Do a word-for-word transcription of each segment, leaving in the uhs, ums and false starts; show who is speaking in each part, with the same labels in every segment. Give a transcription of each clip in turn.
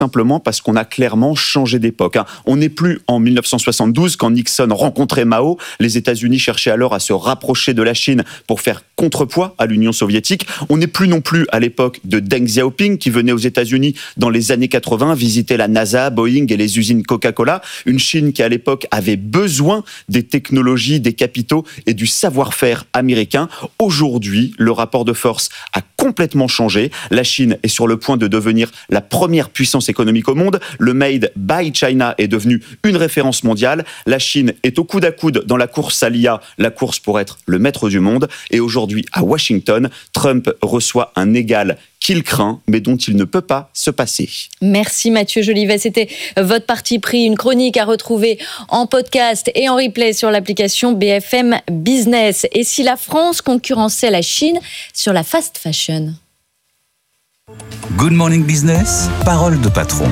Speaker 1: simplement parce qu'on a clairement changé d'époque. On n'est plus en dix-neuf cent soixante-douze, quand Nixon rencontrait Mao. Les États-Unis cherchaient alors à se rapprocher de la Chine pour faire contrepoids à l'Union soviétique. On n'est plus non plus à l'époque de Deng Xiaoping, qui venait aux États-Unis dans les années quatre-vingts, visiter la NASA, Boeing et les usines Coca-Cola. Une Chine qui, à l'époque, avait besoin des technologies, des capitaux et du savoir-faire américain. Aujourd'hui, le rapport de force a complètement changé. La Chine est sur le point de devenir la première puissance économique au monde. Le Made by China est devenu une référence mondiale. La Chine est au coude à coude dans la course à l'I A, la course pour être le maître du monde. Et aujourd'hui, à Washington, Trump reçoit un égal qu'il craint, mais dont il ne peut pas se passer.
Speaker 2: Merci Mathieu Jolivet, c'était votre parti pris, une chronique à retrouver en podcast et en replay sur l'application B F M Business. Et si la France concurrençait la Chine sur la fast fashion ?
Speaker 3: Good Morning Business, parole de patron.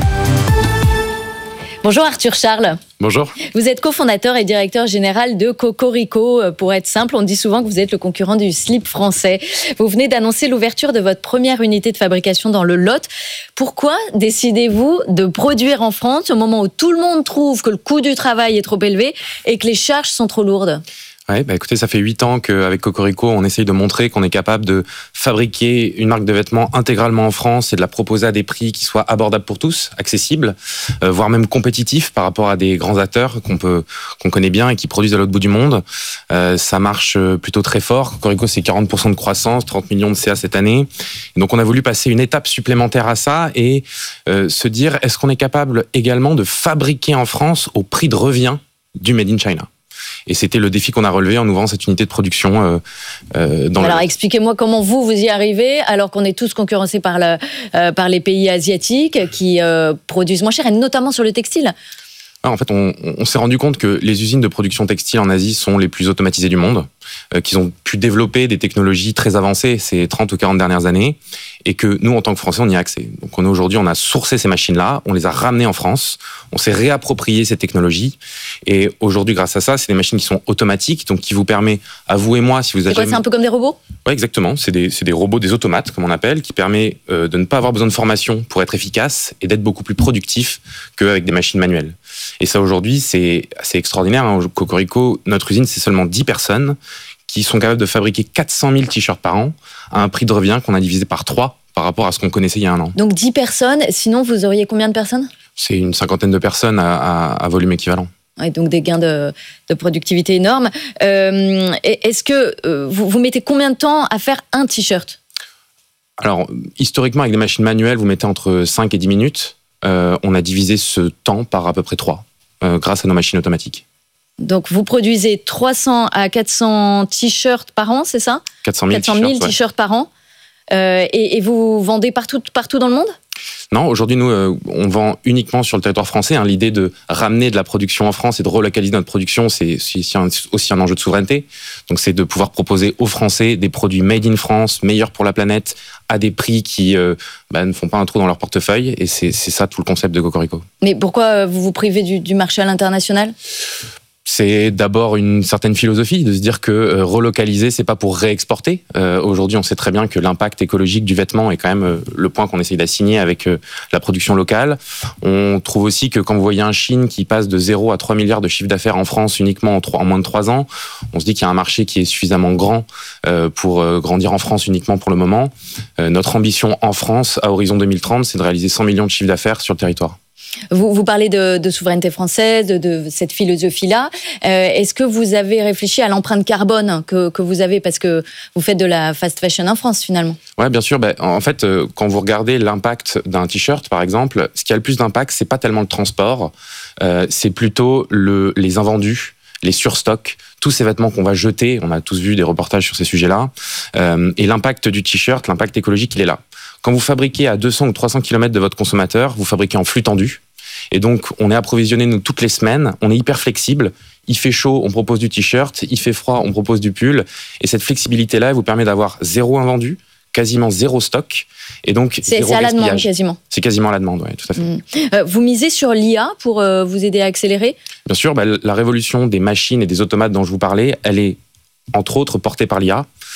Speaker 2: Bonjour Arthur Charles.
Speaker 4: Bonjour.
Speaker 2: Vous êtes cofondateur et directeur général de Cocorico. Pour être simple, on dit souvent que vous êtes le concurrent du slip français. Vous venez d'annoncer l'ouverture de votre première unité de fabrication dans le Lot. Pourquoi décidez-vous de produire en France au moment où tout le monde trouve que le coût du travail est trop élevé et que les charges sont trop lourdes ?
Speaker 4: Ouais, bah écoutez, ça fait huit ans qu'avec Cocorico, on essaye de montrer qu'on est capable de fabriquer une marque de vêtements intégralement en France et de la proposer à des prix qui soient abordables pour tous, accessibles, euh, voire même compétitifs par rapport à des grands acteurs qu'on peut, qu'on connaît bien et qui produisent à l'autre bout du monde. Euh, ça marche plutôt très fort. Cocorico, c'est quarante pour cent de croissance, trente millions de C A cette année. Et donc, on a voulu passer une étape supplémentaire à ça et euh, se dire, est-ce qu'on est capable également de fabriquer en France au prix de revient du Made in China ? Et c'était le défi qu'on a relevé en ouvrant cette unité de production. Euh, euh, dans
Speaker 2: Alors
Speaker 4: le...
Speaker 2: expliquez-moi comment vous, vous y arrivez, alors qu'on est tous concurrencés par, le, euh, par les pays asiatiques qui euh, produisent moins cher, et notamment sur le textile.
Speaker 4: En fait, on, on s'est rendu compte que les usines de production textile en Asie sont les plus automatisées du monde, euh, qu'ils ont pu développer des technologies très avancées ces trente ou quarante dernières années, et que nous, en tant que Français, on y a accès. Donc on, aujourd'hui, on a sourcé ces machines-là, on les a ramenées en France, on s'est réapproprié ces technologies, et aujourd'hui, grâce à ça, c'est des machines qui sont automatiques, donc qui vous permet, à vous et moi, si vous avez...
Speaker 2: C'est quoi,
Speaker 4: jamais...
Speaker 2: c'est un peu comme des robots ?
Speaker 4: Oui, exactement. C'est des, c'est des robots, des automates, comme on appelle, qui permet euh, de ne pas avoir besoin de formation pour être efficace et d'être beaucoup plus productif qu'avec des machines manuelles. Et ça, aujourd'hui, c'est assez extraordinaire. Hein. Cocorico, notre usine, c'est seulement dix personnes qui sont capables de fabriquer quatre cent mille t-shirts par an à un prix de revient qu'on a divisé par trois par rapport à ce qu'on connaissait il y a un an.
Speaker 2: Donc dix personnes, sinon vous auriez combien de personnes ?
Speaker 4: C'est une cinquantaine de personnes à, à, à volume équivalent.
Speaker 2: Ouais, donc des gains de, de productivité énormes. Euh, est-ce que euh, vous, vous mettez combien de temps à faire un t-shirt ?
Speaker 4: Alors, historiquement, avec des machines manuelles, vous mettez entre cinq et dix minutes. Euh, on a divisé ce temps par à peu près trois, euh, grâce à nos machines automatiques.
Speaker 2: Donc, vous produisez trois cents à quatre cents t-shirts par an, c'est ça ?
Speaker 4: quatre cent mille,
Speaker 2: quatre cent mille t-shirts ouais. par an. Euh, et, et vous vendez partout, partout dans le monde ?
Speaker 4: Non, aujourd'hui, nous, euh, on vend uniquement sur le territoire français. Hein. L'idée de ramener de la production en France et de relocaliser notre production, c'est, c'est un, aussi un enjeu de souveraineté. Donc, c'est de pouvoir proposer aux Français des produits made in France, meilleurs pour la planète, à des prix qui euh, bah, ne font pas un trou dans leur portefeuille. Et c'est, c'est ça tout le concept de Cocorico. Mais
Speaker 2: pourquoi vous vous privez du, du marché à l'international ?
Speaker 4: C'est d'abord une certaine philosophie de se dire que euh, relocaliser, c'est pas pour réexporter. Euh, aujourd'hui, on sait très bien que l'impact écologique du vêtement est quand même euh, le point qu'on essaye d'assigner avec euh, la production locale. On trouve aussi que quand vous voyez un Chine qui passe de zéro à trois milliards de chiffre d'affaires en France uniquement en, trois, en moins de trois ans, on se dit qu'il y a un marché qui est suffisamment grand euh, pour euh, grandir en France uniquement pour le moment. Euh, notre ambition en France, à horizon deux mille trente, c'est de réaliser cent millions de chiffre d'affaires sur le territoire.
Speaker 2: Vous, vous parlez de, de souveraineté française, de, de cette philosophie-là. Euh, est-ce que vous avez réfléchi à l'empreinte carbone que, que vous avez, parce que vous faites de la fast fashion en France, finalement ?
Speaker 4: Oui, bien sûr. Ben, en fait, euh, quand vous regardez l'impact d'un t-shirt, par exemple, ce qui a le plus d'impact, c'est pas tellement le transport, euh, c'est plutôt le, les invendus, les surstocks, tous ces vêtements qu'on va jeter. On a tous vu des reportages sur ces sujets-là. Euh, et l'impact du t-shirt, l'impact écologique, il est là. Quand vous fabriquez à deux cents ou trois cents kilomètres de votre consommateur, vous fabriquez en flux tendu. Et donc, on est approvisionné, nous, toutes les semaines. On est hyper flexible. Il fait chaud, on propose du t-shirt. Il fait froid, on propose du pull. Et cette flexibilité-là, elle vous permet d'avoir zéro invendu, quasiment zéro stock. Et donc,
Speaker 2: c'est,
Speaker 4: zéro
Speaker 2: c'est à la demande,
Speaker 4: gaspillage.
Speaker 2: quasiment.
Speaker 4: C'est quasiment à la demande, oui, tout à fait.
Speaker 2: Mmh. Euh, vous misez sur l'I A pour euh, vous aider à accélérer ?
Speaker 4: Bien sûr, bah, la révolution des machines et des automates dont je vous parlais, elle est, entre autres, portée par l'I A.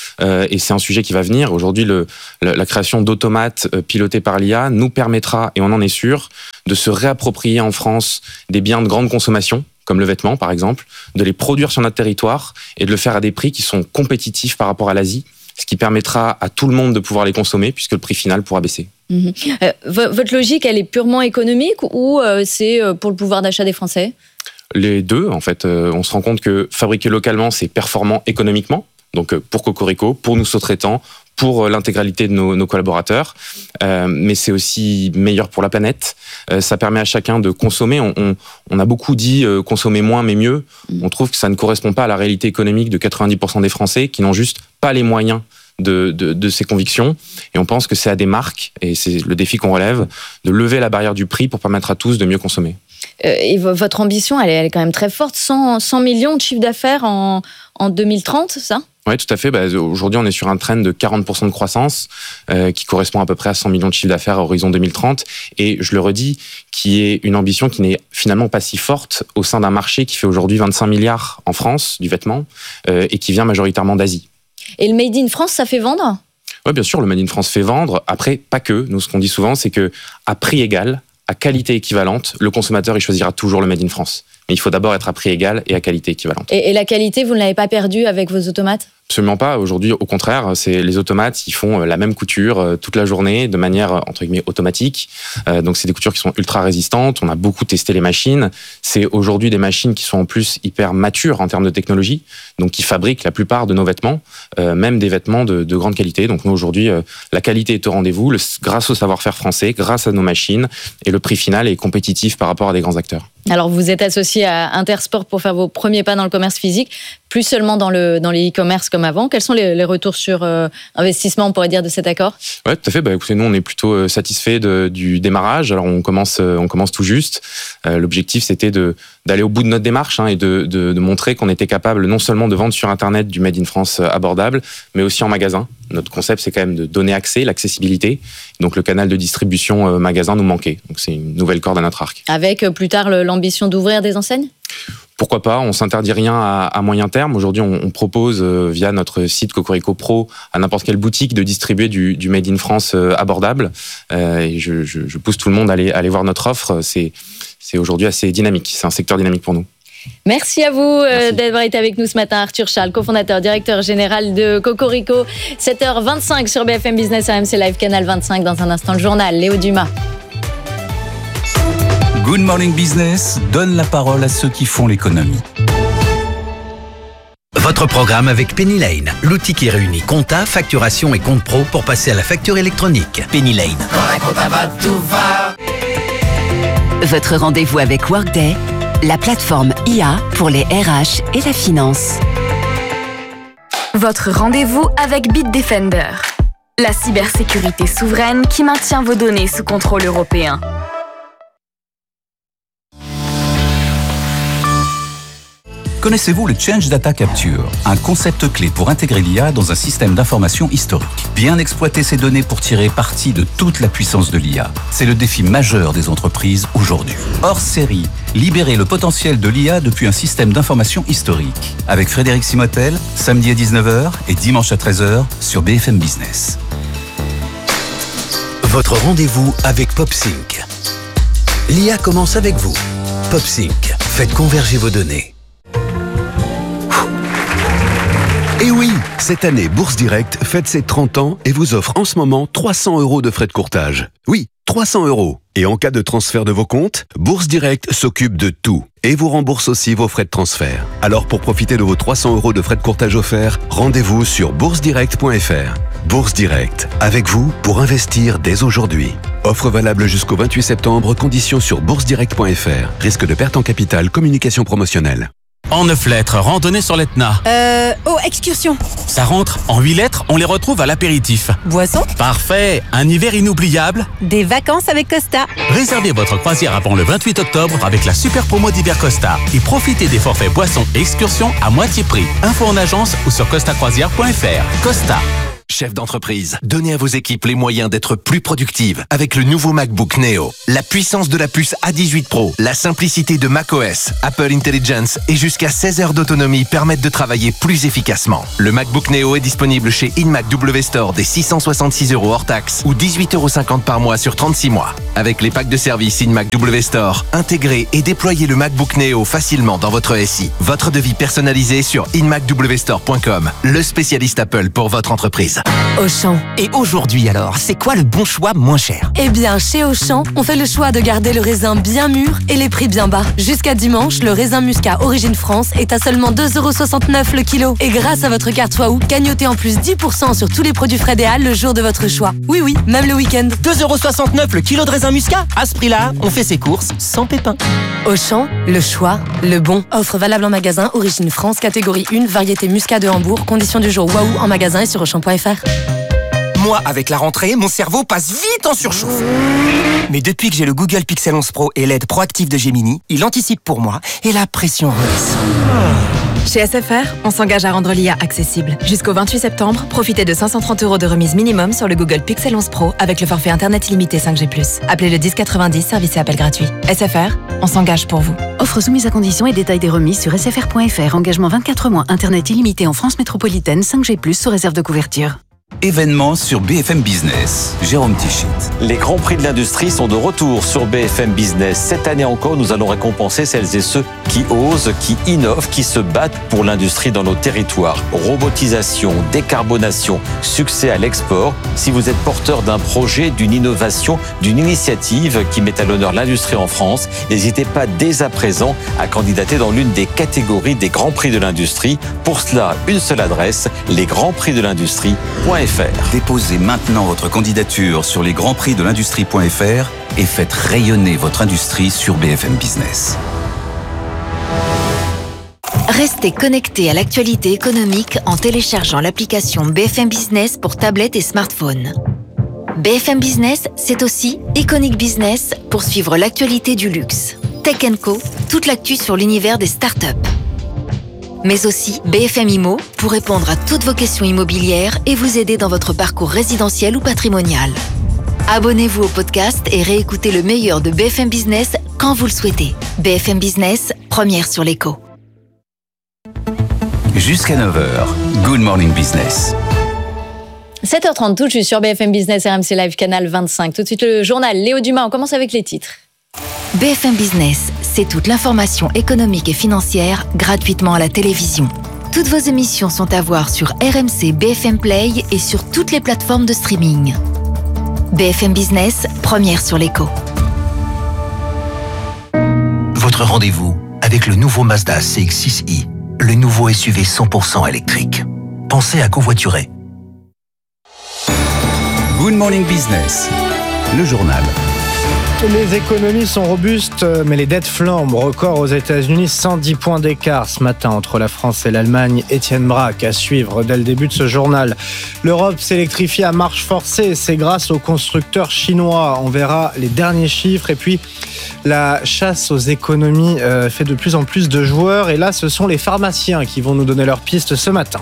Speaker 4: euh, et c'est un sujet qui va venir. Aujourd'hui, le, le, la création d'automates euh, pilotés par l'I A nous permettra, et on en est sûr, de se réapproprier en France des biens de grande consommation, comme le vêtement par exemple, de les produire sur notre territoire et de le faire à des prix qui sont compétitifs par rapport à l'Asie, ce qui permettra à tout le monde de pouvoir les consommer puisque le prix final pourra baisser.
Speaker 2: Mmh. Euh, votre logique, elle est purement économique ou euh, c'est pour le pouvoir d'achat des Français ?
Speaker 4: Les deux, en fait. Euh, on se rend compte que fabriquer localement, c'est performant économiquement. Donc pour Cocorico, pour nous sous-traitants, pour l'intégralité de nos, nos collaborateurs, euh, mais c'est aussi meilleur pour la planète. Euh, ça permet à chacun de consommer. On, on, on a beaucoup dit euh, consommer moins mais mieux. On trouve que ça ne correspond pas à la réalité économique de quatre-vingt-dix pour cent des Français qui n'ont juste pas les moyens de, de, de ces convictions. Et on pense que c'est à des marques, et c'est le défi qu'on relève, de lever la barrière du prix pour permettre à tous de mieux consommer.
Speaker 2: Euh, et votre ambition, elle est, elle est quand même très forte. cent, cent millions de chiffre d'affaires en, en deux mille trente, c'est ça ?
Speaker 4: Oui, tout à fait. Bah, aujourd'hui, on est sur un trend de quarante pour cent de croissance euh, qui correspond à peu près à cent millions de chiffre d'affaires à horizon deux mille trente. Et je le redis, qui est une ambition qui n'est finalement pas si forte au sein d'un marché qui fait aujourd'hui vingt-cinq milliards en France du vêtement euh, et qui vient majoritairement d'Asie.
Speaker 2: Et le Made in France, ça fait vendre ?
Speaker 4: Oui, bien sûr, le Made in France fait vendre. Après, pas que. Nous, ce qu'on dit souvent, c'est que à prix égal, à qualité équivalente, le consommateur il choisira toujours le Made in France. Mais il faut d'abord être à prix égal et à qualité équivalente.
Speaker 2: Et, et la qualité, vous ne l'avez pas perdue avec vos automates ?
Speaker 4: Absolument pas. Aujourd'hui, au contraire, c'est les automates, ils font la même couture toute la journée de manière entre guillemets automatique. Euh, donc c'est des coutures qui sont ultra résistantes. On a beaucoup testé les machines. C'est aujourd'hui des machines qui sont en plus hyper matures en termes de technologie, donc qui fabriquent la plupart de nos vêtements, euh, même des vêtements de, de grande qualité. Donc nous aujourd'hui, euh, la qualité est au rendez-vous, le, grâce au savoir-faire français, grâce à nos machines, et le prix final est compétitif par rapport à des grands acteurs.
Speaker 2: Alors vous êtes associé à Intersport pour faire vos premiers pas dans le commerce physique, plus seulement dans le dans les e-commerce comme avant. Quels sont les, les retours sur euh, investissement, on pourrait dire, de cet accord ?
Speaker 4: Ouais, tout à fait. Bah, écoutez, nous on est plutôt satisfaits de, du démarrage. Alors on commence, on commence tout juste. Euh, l'objectif c'était de d'aller au bout de notre démarche hein, et de, de, de montrer qu'on était capable non seulement de vendre sur Internet du Made in France abordable, mais aussi en magasin. Notre concept c'est quand même de donner accès, l'accessibilité. Donc le canal de distribution euh, magasin nous manquait. Donc c'est une nouvelle corde à notre arc.
Speaker 2: Avec euh, plus tard le, l'ambition d'ouvrir des enseignes ?
Speaker 4: Pourquoi pas, on s'interdit rien à, à moyen terme. Aujourd'hui, on, on propose euh, via notre site Cocorico Pro à n'importe quelle boutique de distribuer du, du Made in France euh, abordable. Euh, et je, je, je pousse tout le monde à aller, à aller voir notre offre. C'est, c'est aujourd'hui assez dynamique. C'est un secteur dynamique pour nous.
Speaker 2: Merci à vous euh, d'avoir été avec nous ce matin. Arthur Charles, cofondateur, directeur général de Cocorico. sept heures vingt-cinq sur B F M Business, A M C Live, Canal vingt-cinq. Dans un instant, le journal. Léo Dumas.
Speaker 3: Good Morning Business donne la parole à ceux qui font l'économie.
Speaker 5: Votre programme avec Penny Lane, l'outil qui réunit compta, facturation et compte pro pour passer à la facture électronique. Penny Lane.
Speaker 6: Votre rendez-vous avec Workday, la plateforme I A pour les R H et la finance.
Speaker 7: Votre rendez-vous avec Bitdefender, la cybersécurité souveraine qui maintient vos données sous contrôle européen.
Speaker 3: Connaissez-vous le Change Data Capture, un concept clé pour intégrer l'I A dans un système d'information historique? Bien exploiter ces données pour tirer parti de toute la puissance de l'I A. C'est le défi majeur des entreprises aujourd'hui. Hors série, libérer le potentiel de l'I A depuis un système d'information historique. Avec Frédéric Simotel, samedi à dix-neuf heures et dimanche à treize heures sur B F M Business.
Speaker 5: Votre rendez-vous avec PopSync. L'I A commence avec vous. PopSync, faites converger vos données.
Speaker 8: Et oui, cette année, Bourse Direct fête ses trente ans et vous offre en ce moment trois cents euros de frais de courtage. Oui, trois cents euros. Et en cas de transfert de vos comptes, Bourse Direct s'occupe de tout et vous rembourse aussi vos frais de transfert. Alors pour profiter de vos trois cents euros de frais de courtage offerts, rendez-vous sur bourse direct point f r. Bourse Direct, avec vous pour investir dès aujourd'hui. Offre valable jusqu'au vingt-huit septembre, conditions sur bourse direct point f r. Risque de perte en capital, communication promotionnelle.
Speaker 9: En neuf lettres, randonnée sur l'Etna.
Speaker 10: Euh... Oh, excursion.
Speaker 9: Ça rentre. En huit lettres, on les retrouve à l'apéritif.
Speaker 10: Boisson.
Speaker 9: Parfait. Un hiver inoubliable.
Speaker 10: Des vacances avec Costa.
Speaker 9: Réservez votre croisière avant le vingt-huit octobre avec la super promo d'hiver Costa. Et profitez des forfaits boissons et excursions à moitié prix. Info en agence ou sur costa croisière point f r. Costa.
Speaker 5: Chef d'entreprise, donnez à vos équipes les moyens d'être plus productives avec le nouveau MacBook Neo. La puissance de la puce A dix-huit Pro, la simplicité de macOS, Apple Intelligence et jusqu'à seize heures d'autonomie permettent de travailler plus efficacement. Le MacBook Neo est disponible chez InMac W Store dès six cent soixante-six euros hors taxe ou dix-huit euros cinquante par mois sur trente-six mois. Avec les packs de service InMac W Store, intégrez et déployez le MacBook Neo facilement dans votre S I. Votre devis personnalisé sur in mac w store point com, le spécialiste Apple pour votre entreprise.
Speaker 11: Auchan. Et aujourd'hui alors, c'est quoi le bon choix moins cher?
Speaker 12: Eh bien, chez Auchan, on fait le choix de garder le raisin bien mûr et les prix bien bas. Jusqu'à dimanche, le raisin Muscat Origine France est à seulement deux euros soixante-neuf le kilo. Et grâce à votre carte Waouh, gagnotez en plus dix pour cent sur tous les produits Fred et Hall le jour de votre choix. Oui, oui, même le week-end.
Speaker 11: deux euros soixante-neuf le kilo de raisin Muscat. À ce prix-là, on fait ses courses sans pépin.
Speaker 12: Auchan, le choix, le bon. Offre valable en magasin, Origine France, catégorie un, variété Muscat de Hambourg. Conditions du jour Waouh en magasin et sur auchan point f r.
Speaker 11: Moi, avec la rentrée, mon cerveau passe vite en surchauffe. Mais depuis que j'ai le Google Pixel onze Pro et l'aide proactive de Gemini, il anticipe pour moi et la pression redescend.
Speaker 13: Chez S F R, on s'engage à rendre l'I A accessible. Jusqu'au vingt-huit septembre, profitez de cinq cent trente euros de remise minimum sur le Google Pixel onze Pro avec le forfait Internet illimité cinq G plus. Appelez le dix quatre-vingt-dix, service et appel gratuit. S F R, on s'engage pour vous.
Speaker 14: Offre soumise à conditions et détails des remises sur s f r point f r. Engagement vingt-quatre mois, Internet illimité en France métropolitaine, cinq G plus, sous réserve de couverture.
Speaker 3: Événements sur B F M Business. Jérôme Tichit.
Speaker 15: Les grands prix de l'industrie sont de retour sur B F M Business. Cette année encore, nous allons récompenser celles et ceux qui osent, qui innovent, qui se battent pour l'industrie dans nos territoires. Robotisation, décarbonation, succès à l'export. Si vous êtes porteur d'un projet, d'une innovation, d'une initiative qui met à l'honneur l'industrie en France, n'hésitez pas dès à présent à candidater dans l'une des catégories des grands prix de l'industrie. Pour cela, une seule adresse, les grands prix de l'industrie point f r.
Speaker 3: Déposez maintenant votre candidature sur les grands prix de l'industrie point f r et faites rayonner votre industrie sur B F M Business.
Speaker 16: Restez connectés à l'actualité économique en téléchargeant l'application B F M Business pour tablette et smartphone. B F M Business, c'est aussi Iconic Business pour suivre l'actualité du luxe. Tech and Co, toute l'actu sur l'univers des startups. Mais aussi B F M Immo pour répondre à toutes vos questions immobilières et vous aider dans votre parcours résidentiel ou patrimonial. Abonnez-vous au podcast et réécoutez le meilleur de B F M Business quand vous le souhaitez. B F M Business, première sur l'écho.
Speaker 3: Jusqu'à neuf heures, Good Morning Business.
Speaker 2: sept heures trente, tout juste sur B F M Business, R M C Live, canal vingt-cinq. Tout de suite, le journal Léo Dumas. On commence avec les titres.
Speaker 16: B F M Business, c'est toute l'information économique et financière gratuitement à la télévision. Toutes vos émissions sont à voir sur R M C B F M Play et sur toutes les plateformes de streaming. B F M Business, première sur l'écho.
Speaker 5: Votre rendez-vous avec le nouveau Mazda C X six i, le nouveau S U V cent pour cent électrique. Pensez à covoiturer.
Speaker 3: Good Morning Business, le journal.
Speaker 17: Les économies sont robustes, mais les dettes flambent. Record aux États-Unis, cent dix points d'écart ce matin entre la France et l'Allemagne. Étienne Braque à suivre dès le début de ce journal. L'Europe s'électrifie à marche forcée, c'est grâce aux constructeurs chinois. On verra les derniers chiffres. Et puis, la chasse aux économies euh, fait de plus en plus de joueurs. Et là, ce sont les pharmaciens qui vont nous donner leurs pistes ce matin.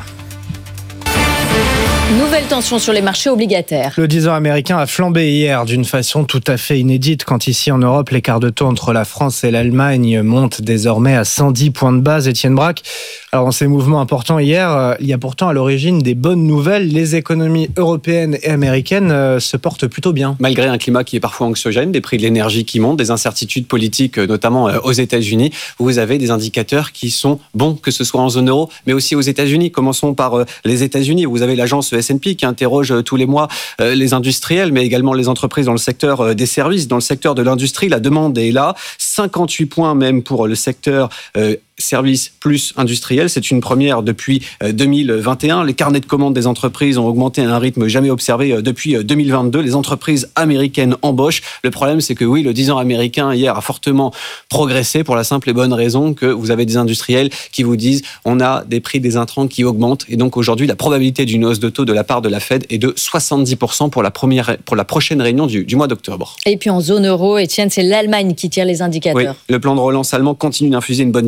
Speaker 2: Nouvelle tension sur les marchés obligataires.
Speaker 17: Le dix ans américain a flambé hier d'une façon tout à fait inédite quand ici en Europe, l'écart de taux entre la France et l'Allemagne monte désormais à cent dix points de base. Étienne Braque, alors dans ces mouvements importants hier, il y a pourtant à l'origine des bonnes nouvelles. Les économies européennes et américaines se portent plutôt bien.
Speaker 18: Malgré un climat qui est parfois anxiogène, des prix de l'énergie qui montent, des incertitudes politiques notamment aux États-Unis, vous avez des indicateurs qui sont bons, que ce soit en zone euro, mais aussi aux États-Unis. Commençons par les États-Unis. Vous avez l'agence S and P qui interroge tous les mois les industriels, mais également les entreprises dans le secteur des services. Dans le secteur de l'industrie, la demande est là. cinquante-huit points même pour le secteur euh, services plus industriels. C'est une première depuis deux mille vingt et un. Les carnets de commandes des entreprises ont augmenté à un rythme jamais observé depuis deux mille vingt-deux. Les entreprises américaines embauchent. Le problème, c'est que oui, le dix ans américain hier a fortement progressé pour la simple et bonne raison que vous avez des industriels qui vous disent on a des prix des intrants qui augmentent. Et donc aujourd'hui, la probabilité d'une hausse de taux de la part de la Fed est de soixante-dix pour cent pour la, première, pour la prochaine réunion du, du mois d'octobre.
Speaker 2: Et puis en zone euro, Étienne, c'est l'Allemagne qui tire les indicateurs.
Speaker 18: Oui, le plan de relance allemand continue d'infuser une bonne dynamique.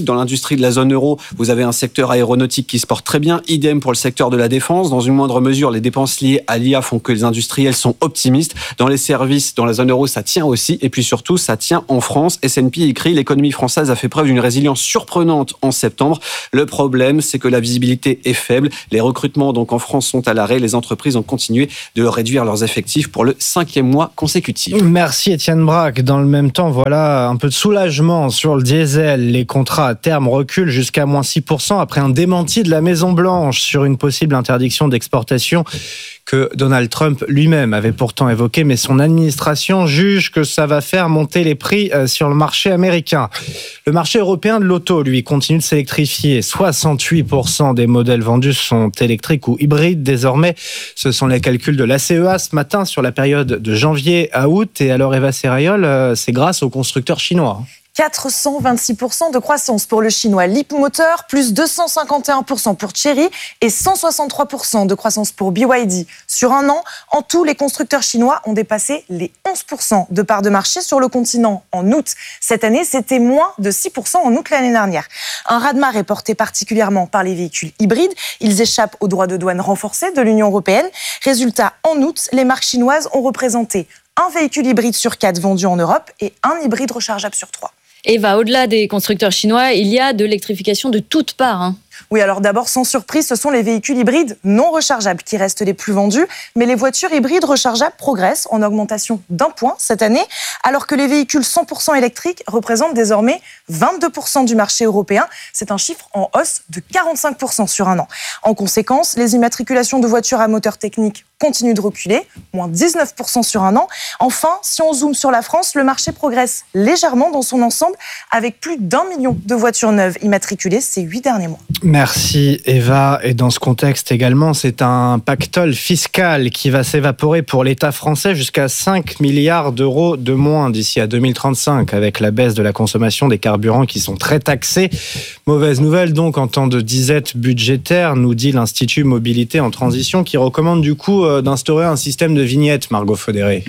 Speaker 18: dans l'industrie de la zone euro, vous avez un secteur aéronautique qui se porte très bien. Idem pour le secteur de la défense. Dans une moindre mesure, les dépenses liées à l'I A font que les industriels sont optimistes. Dans les services, dans la zone euro, ça tient aussi. Et puis surtout, ça tient en France. S and P écrit, l'économie française a fait preuve d'une résilience surprenante en septembre. Le problème, c'est que la visibilité est faible. Les recrutements, donc, en France sont à l'arrêt. Les entreprises ont continué de réduire leurs effectifs pour le cinquième mois consécutif.
Speaker 17: Merci Étienne Braque. Dans le même temps, voilà un peu de soulagement sur le diesel. Les contrats à terme reculent jusqu'à moins six pour cent après un démenti de la Maison-Blanche sur une possible interdiction d'exportation que Donald Trump lui-même avait pourtant évoqué, mais son administration juge que ça va faire monter les prix sur le marché américain. Le marché européen de l'auto, lui, continue de s'électrifier. soixante-huit pour cent des modèles vendus sont électriques ou hybrides désormais. Ce sont les calculs de l'A C E A ce matin sur la période de janvier à août. Et alors Eva Serrayol, c'est grâce aux constructeurs chinois.
Speaker 19: quatre cent vingt-six pour cent de croissance pour le chinois Leapmotor, plus deux cent cinquante et un pour cent pour Chery et cent soixante-trois pour cent de croissance pour B Y D. Sur un an, en tout, les constructeurs chinois ont dépassé les onze pour cent de part de marché sur le continent en août. Cette année, c'était moins de six pour cent en août l'année dernière. Un raz-de-marée porté particulièrement par les véhicules hybrides. Ils échappent aux droits de douane renforcés de l'Union européenne. Résultat, en août, les marques chinoises ont représenté un véhicule hybride sur quatre vendu en Europe et un hybride rechargeable sur trois.
Speaker 2: Eva, au-delà des constructeurs chinois, il y a de l'électrification de toutes parts. Hein.
Speaker 19: Oui, alors d'abord, sans surprise, ce sont les véhicules hybrides non rechargeables qui restent les plus vendus. Mais les voitures hybrides rechargeables progressent en augmentation d'un point cette année, alors que les véhicules cent pour cent électriques représentent désormais vingt-deux pour cent du marché européen. C'est un chiffre en hausse de quarante-cinq pour cent sur un an. En conséquence, les immatriculations de voitures à moteur technique continuent de reculer, moins dix-neuf pour cent sur un an. Enfin, si on zoome sur la France, le marché progresse légèrement dans son ensemble, avec plus d'un million de voitures neuves immatriculées ces huit derniers mois.
Speaker 17: Merci Eva. Et dans ce contexte également, c'est un pactole fiscal qui va s'évaporer pour l'État français jusqu'à cinq milliards d'euros de moins d'ici à deux mille trente-cinq, avec la baisse de la consommation des carburants qui sont très taxés. Mauvaise nouvelle donc en temps de disette budgétaire, nous dit l'Institut Mobilité en Transition, qui recommande du coup d'instaurer un système de vignettes, Margot Faudéré.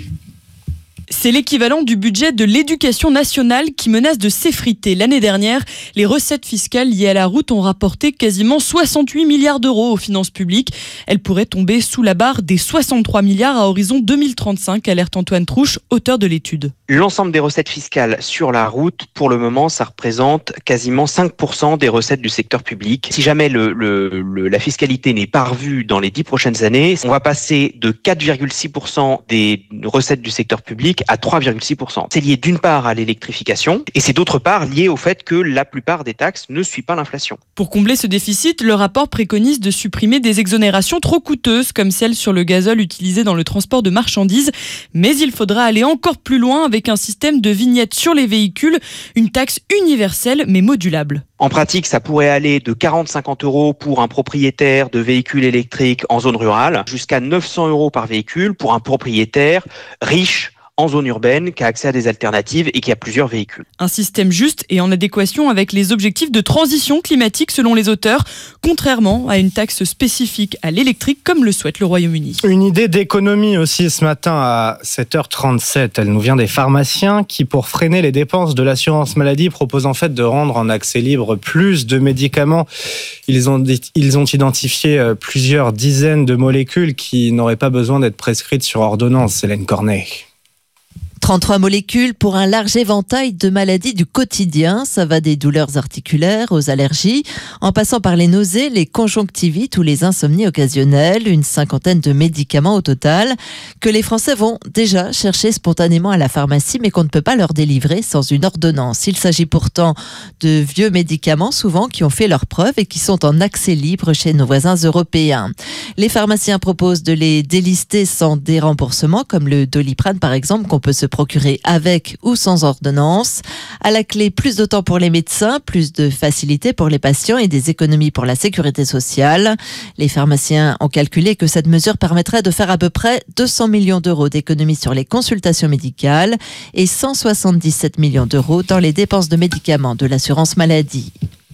Speaker 20: C'est l'équivalent du budget de l'éducation nationale qui menace de s'effriter. L'année dernière, les recettes fiscales liées à la route ont rapporté quasiment soixante-huit milliards d'euros aux finances publiques. Elles pourraient tomber sous la barre des soixante-trois milliards à horizon deux mille trente-cinq, alerte Antoine Trouche, auteur de l'étude.
Speaker 21: L'ensemble des recettes fiscales sur la route, pour le moment, ça représente quasiment cinq pour cent des recettes du secteur public. Si jamais le, le, le, la fiscalité n'est pas revue dans les dix prochaines années, on va passer de quatre virgule six pour cent des recettes du secteur public à trois virgule six pour cent. C'est lié d'une part à l'électrification et c'est d'autre part lié au fait que la plupart des taxes ne suivent pas l'inflation.
Speaker 20: Pour combler ce déficit, le rapport préconise de supprimer des exonérations trop coûteuses comme celle sur le gazole utilisé dans le transport de marchandises. Mais il faudra aller encore plus loin avec un système de vignettes sur les véhicules, une taxe universelle mais modulable.
Speaker 21: En pratique, ça pourrait aller de quarante à cinquante euros pour un propriétaire de véhicules électriques en zone rurale jusqu'à neuf cents euros par véhicule pour un propriétaire riche en zone urbaine, qui a accès à des alternatives et qui a plusieurs véhicules.
Speaker 20: Un système juste et en adéquation avec les objectifs de transition climatique selon les auteurs, contrairement à une taxe spécifique à l'électrique comme le souhaite le Royaume-Uni.
Speaker 17: Une idée d'économie aussi ce matin à sept heures trente-sept. Elle nous vient des pharmaciens qui, pour freiner les dépenses de l'assurance maladie, proposent en fait de rendre en accès libre plus de médicaments. Ils ont, ils ont identifié plusieurs dizaines de molécules qui n'auraient pas besoin d'être prescrites sur ordonnance. Hélène Cornet.
Speaker 22: trente-trois molécules pour un large éventail de maladies du quotidien. Ça va des douleurs articulaires aux allergies, en passant par les nausées, les conjonctivites ou les insomnies occasionnelles. Une cinquantaine de médicaments au total que les Français vont déjà chercher spontanément à la pharmacie, mais qu'on ne peut pas leur délivrer sans une ordonnance. Il s'agit pourtant de vieux médicaments, souvent qui ont fait leurs preuves et qui sont en accès libre chez nos voisins européens. Les pharmaciens proposent de les délister sans déremboursement, comme le Doliprane par exemple, qu'on peut se procurer avec ou sans ordonnance. À la clé, plus de temps pour les médecins, plus de facilité pour les patients et des économies pour la sécurité sociale. Les pharmaciens ont calculé que cette mesure permettrait de faire à peu près deux cents millions d'euros d'économies sur les consultations médicales et cent soixante-dix-sept millions d'euros dans les dépenses de médicaments de l'assurance maladie.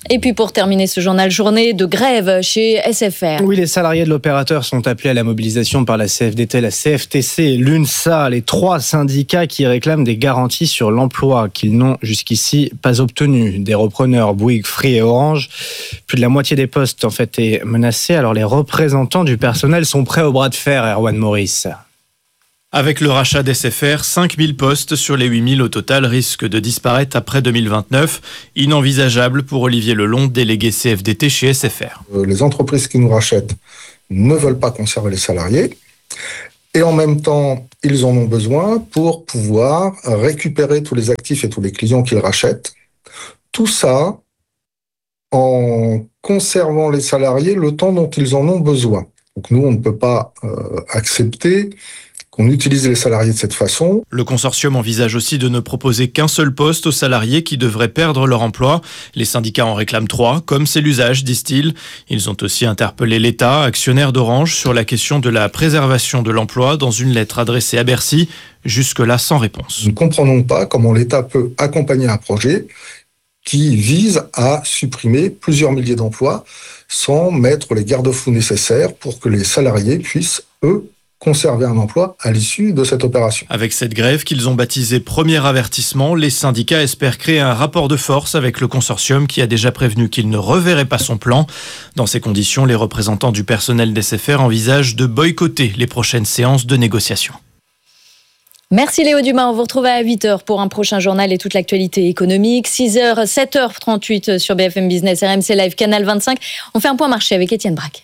Speaker 2: Et puis pour terminer ce journal, journée de grève chez S F R.
Speaker 17: Oui, les salariés de l'opérateur sont appelés à la mobilisation par la C F D T, la C F T C et l'UNSA, les trois syndicats qui réclament des garanties sur l'emploi qu'ils n'ont jusqu'ici pas obtenues. Des repreneurs Bouygues, Free et Orange, plus de la moitié des postes en fait est menacée. Alors les représentants du personnel sont prêts au bras de fer, Erwan Maurice.
Speaker 1: Avec le rachat d'S F R, cinq mille postes sur les huit mille au total risquent de disparaître après deux mille vingt-neuf. Inenvisageable pour Olivier Lelon, délégué C F D T chez S F R.
Speaker 4: Les entreprises qui nous rachètent ne veulent pas conserver les salariés et en même temps, ils en ont besoin pour pouvoir récupérer tous les actifs et tous les clients qu'ils rachètent. Tout ça en conservant les salariés le temps dont ils en ont besoin. Donc nous, on ne peut pas euh, accepter qu'on utilise les salariés de cette façon.
Speaker 1: Le consortium envisage aussi de ne proposer qu'un seul poste aux salariés qui devraient perdre leur emploi. Les syndicats en réclament trois, comme c'est l'usage, disent-ils. Ils ont aussi interpellé l'État, actionnaire d'Orange, sur la question de la préservation de l'emploi dans une lettre adressée à Bercy, jusque-là sans réponse.
Speaker 4: Nous ne comprenons pas comment l'État peut accompagner un projet qui vise à supprimer plusieurs milliers d'emplois sans mettre les garde-fous nécessaires pour que les salariés puissent, eux, conserver un emploi à l'issue de cette opération.
Speaker 1: Avec cette grève qu'ils ont baptisée premier avertissement, les syndicats espèrent créer un rapport de force avec le consortium qui a déjà prévenu qu'il ne reverrait pas son plan. Dans ces conditions, les représentants du personnel d'S F R envisagent de boycotter les prochaines séances de négociation.
Speaker 2: Merci Léo Dumas, on vous retrouve à huit heures pour un prochain journal et toute l'actualité économique. six heures, sept heures trente-huit sur B F M Business, R M C Live, Canal vingt-cinq. On fait un point marché avec Étienne Braque.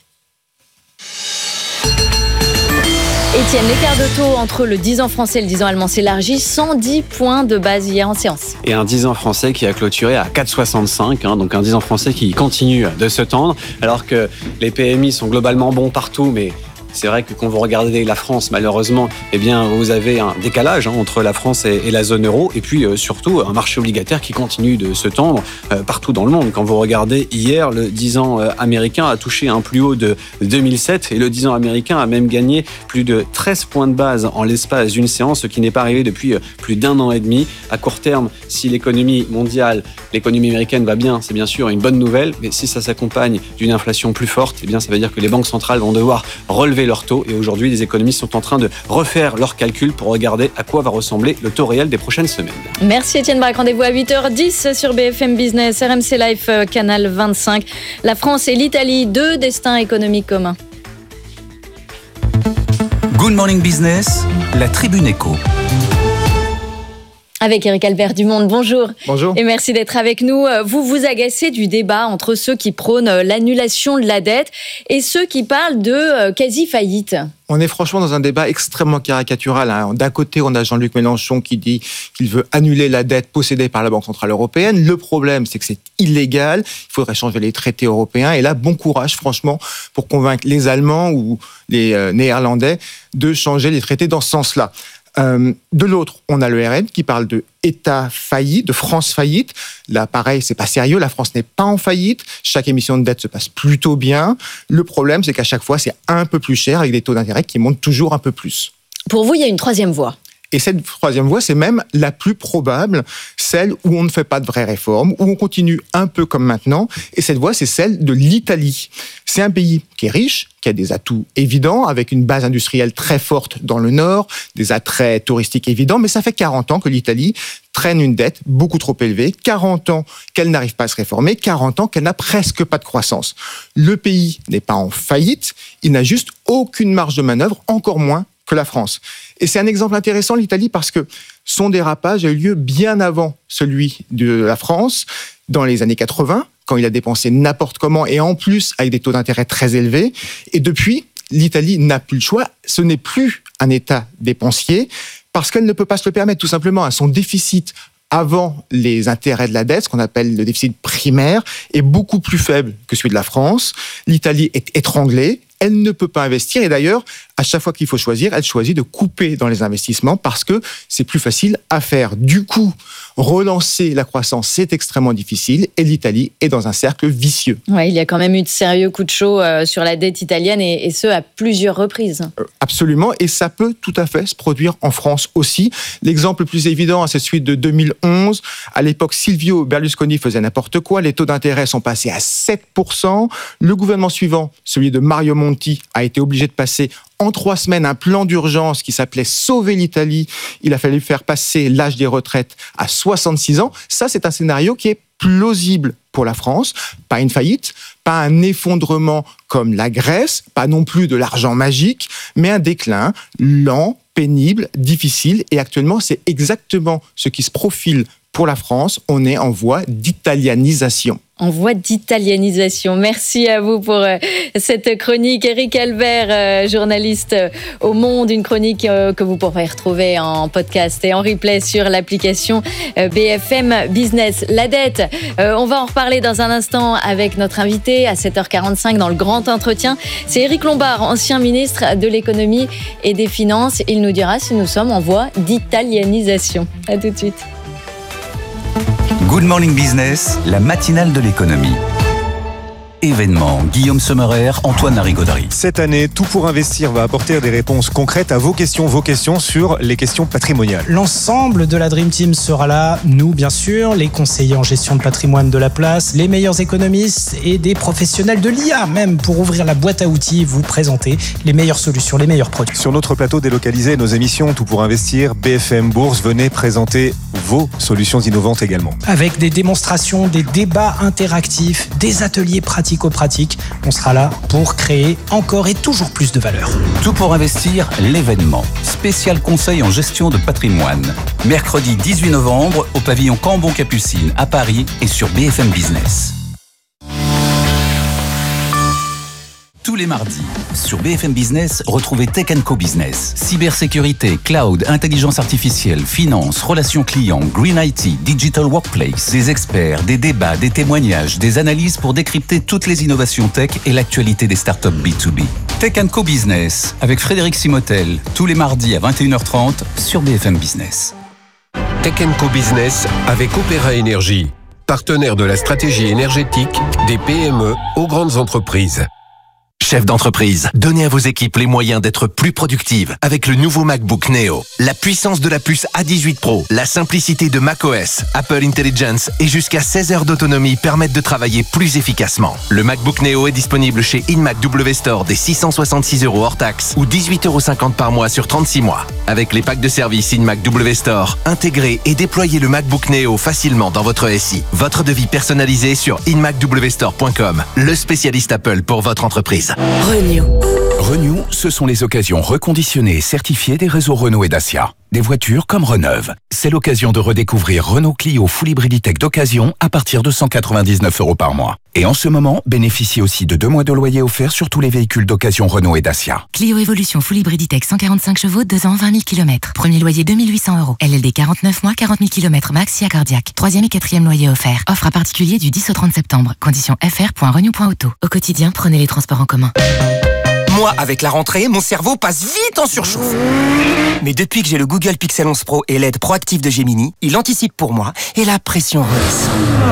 Speaker 2: Étienne, l'écart de taux entre le dix ans français et le dix ans allemand s'élargit, cent dix points de base hier en séance.
Speaker 18: Et un dix ans français qui a clôturé à quatre virgule soixante-cinq, hein, donc un dix ans français qui continue de se tendre, alors que les P M I sont globalement bons partout, mais c'est vrai que quand vous regardez la France, malheureusement, eh bien, vous avez un décalage hein, entre la France et, et la zone euro, et puis euh, surtout un marché obligataire qui continue de se tendre euh, partout dans le monde. Quand vous regardez hier, le dix ans euh, américain a touché un plus haut de deux mille sept, et le dix ans américain a même gagné plus de treize points de base en l'espace d'une séance, ce qui n'est pas arrivé depuis euh, plus d'un an et demi. À court terme, si l'économie mondiale, l'économie américaine va bien, c'est bien sûr une bonne nouvelle, mais si ça s'accompagne d'une inflation plus forte, eh bien, ça veut dire que les banques centrales vont devoir relever leur taux, et aujourd'hui les économistes sont en train de refaire leurs calculs pour regarder à quoi va ressembler le taux réel des prochaines semaines.
Speaker 2: Merci Étienne Braque, rendez-vous à huit heures dix sur B F M Business, R M C Live, Canal vingt-cinq. La France et l'Italie, deux destins économiques communs.
Speaker 3: Good Morning Business, la Tribune Éco.
Speaker 2: Avec Eric Albert du Monde, bonjour.
Speaker 17: Bonjour.
Speaker 2: Et merci d'être avec nous. Vous vous agacez du débat entre ceux qui prônent l'annulation de la dette et ceux qui parlent de quasi-faillite.
Speaker 23: On est franchement dans un débat extrêmement caricatural. Hein. D'un côté, on a Jean-Luc Mélenchon qui dit qu'il veut annuler la dette possédée par la Banque Centrale Européenne. Le problème, c'est que c'est illégal. Il faudrait changer les traités européens. Et là, bon courage, franchement, pour convaincre les Allemands ou les euh, Néerlandais de changer les traités dans ce sens-là. Euh, de l'autre, on a le R N qui parle de État failli, de France faillite. Là, pareil, c'est pas sérieux. La France n'est pas en faillite. Chaque émission de dette se passe plutôt bien. Le problème, c'est qu'à chaque fois, c'est un peu plus cher avec des taux d'intérêt qui montent toujours un peu plus.
Speaker 2: Pour vous, il y a une troisième voie.
Speaker 23: Et cette troisième voie, c'est même la plus probable, celle où on ne fait pas de vraies réformes, où on continue un peu comme maintenant. Et cette voie, c'est celle de l'Italie. C'est un pays qui est riche, qui a des atouts évidents, avec une base industrielle très forte dans le nord, des attraits touristiques évidents, mais ça fait quarante ans que l'Italie traîne une dette beaucoup trop élevée, quarante ans qu'elle n'arrive pas à se réformer, quarante ans qu'elle n'a presque pas de croissance. Le pays n'est pas en faillite, il n'a juste aucune marge de manœuvre, encore moins que la France. Et c'est un exemple intéressant, l'Italie, parce que son dérapage a eu lieu bien avant celui de la France, dans les années quatre-vingts, quand il a dépensé n'importe comment, et en plus avec des taux d'intérêt très élevés. Et depuis, l'Italie n'a plus le choix, ce n'est plus un État dépensier, parce qu'elle ne peut pas se le permettre, tout simplement. Son déficit avant les intérêts de la dette, ce qu'on appelle le déficit primaire, est beaucoup plus faible que celui de la France. L'Italie est étranglée, elle ne peut pas investir, et d'ailleurs, à chaque fois qu'il faut choisir, elle choisit de couper dans les investissements parce que c'est plus facile à faire. Du coup, relancer la croissance, c'est extrêmement difficile et l'Italie est dans un cercle vicieux.
Speaker 2: Ouais, il y a quand même eu de sérieux coups de chaud euh, sur la dette italienne et, et ce, à plusieurs reprises.
Speaker 23: Euh, absolument, et ça peut tout à fait se produire en France aussi. L'exemple le plus évident, c'est celui de deux mille onze. À l'époque, Silvio Berlusconi faisait n'importe quoi. Les taux d'intérêt sont passés à sept pour cent. Le gouvernement suivant, celui de Mario Monti, a été obligé de passer en trois semaines un plan d'urgence qui s'appelait Sauver l'Italie. Il a fallu faire passer l'âge des retraites à soixante-six ans. Ça, c'est un scénario qui est plausible pour la France. Pas une faillite, pas un effondrement comme la Grèce, pas non plus de l'argent magique, mais un déclin lent, pénible, difficile. Et actuellement, c'est exactement ce qui se profile pour la France. On est en voie d'italianisation.
Speaker 2: En voie d'italianisation. Merci à vous pour euh, cette chronique. Éric Albert, euh, journaliste euh, au Monde, une chronique euh, que vous pourrez retrouver en podcast et en replay sur l'application euh, B F M Business. La dette, euh, on va en reparler dans un instant avec notre invité à sept heures quarante-cinq dans le grand entretien. C'est Éric Lombard, ancien ministre de l'économie et des finances. Il nous dira si nous sommes en voie d'italianisation. À tout de suite.
Speaker 3: Good Morning Business, la matinale de l'économie. Événements, Guillaume Sommerer, Antoine Larigauderie.
Speaker 6: Cette année, Tout pour investir va apporter des réponses concrètes à vos questions, vos questions sur les questions patrimoniales.
Speaker 7: L'ensemble de la Dream Team sera là, nous bien sûr, les conseillers en gestion de patrimoine de la place, les meilleurs économistes et des professionnels de l'I A même pour ouvrir la boîte à outils, vous présenter les meilleures solutions, les meilleurs produits.
Speaker 6: Sur notre plateau délocalisé, nos émissions Tout pour investir, B F M Bourse, venez présenter vos solutions innovantes également.
Speaker 7: Avec des démonstrations, des débats interactifs, des ateliers pratico-pratiques, on sera là pour créer encore et toujours plus de valeur.
Speaker 3: Tout pour investir, l'événement. Spécial conseil en gestion de patrimoine. Mercredi dix-huit novembre au pavillon Cambon-Capucine à Paris et sur B F M Business. Tous les mardis, sur B F M Business, retrouvez Tech and Co Business. Cybersécurité, cloud, intelligence artificielle, finance, relations clients, green I T, digital workplace. Des experts, des débats, des témoignages, des analyses pour décrypter toutes les innovations tech et l'actualité des startups B deux B. Tech and Co Business, avec Frédéric Simotel, tous les mardis à vingt et une heures trente sur B F M Business.
Speaker 8: Tech and Co Business avec Opéra Énergie, partenaire de la stratégie énergétique des P M E aux grandes entreprises.
Speaker 5: Chef d'entreprise, donnez à vos équipes les moyens d'être plus productives avec le nouveau MacBook Neo. La puissance de la puce A dix-huit Pro, la simplicité de macOS, Apple Intelligence et jusqu'à seize heures d'autonomie permettent de travailler plus efficacement. Le MacBook Neo est disponible chez InMac W Store dès six cent soixante-six euros hors taxe ou dix-huit euros cinquante par mois sur trente-six mois. Avec les packs de service InMac W Store, intégrez et déployez le MacBook Neo facilement dans votre S I. Votre devis personnalisé sur in mac w store point com, le spécialiste Apple pour votre entreprise.
Speaker 24: Renew. Renew, ce sont les occasions reconditionnées et certifiées des réseaux Renault et Dacia. Des voitures comme Reneuve. C'est l'occasion de redécouvrir Renault Clio Full Hybrid Tech d'occasion à partir de cent quatre-vingt-dix-neuf euros par mois. Et en ce moment, bénéficiez aussi de deux mois de loyer offerts sur tous les véhicules d'occasion Renault et Dacia.
Speaker 25: Clio Evolution Full Hybrid Tech cent quarante-cinq chevaux, deux ans, vingt mille kilomètres. Premier loyer deux mille huit cents euros. L L D quarante-neuf mois, quarante mille kilomètres max, S I A cardiaque. Troisième et quatrième loyer offert. Offre à particulier du dix au trente septembre. Conditions f r point renew point auto. Au quotidien, prenez les transports en commun.
Speaker 11: Moi, avec la rentrée, mon cerveau passe vite en surchauffe. Mais depuis que j'ai le Google Pixel onze Pro et l'aide proactive de Gemini, il anticipe pour moi et la pression redescend.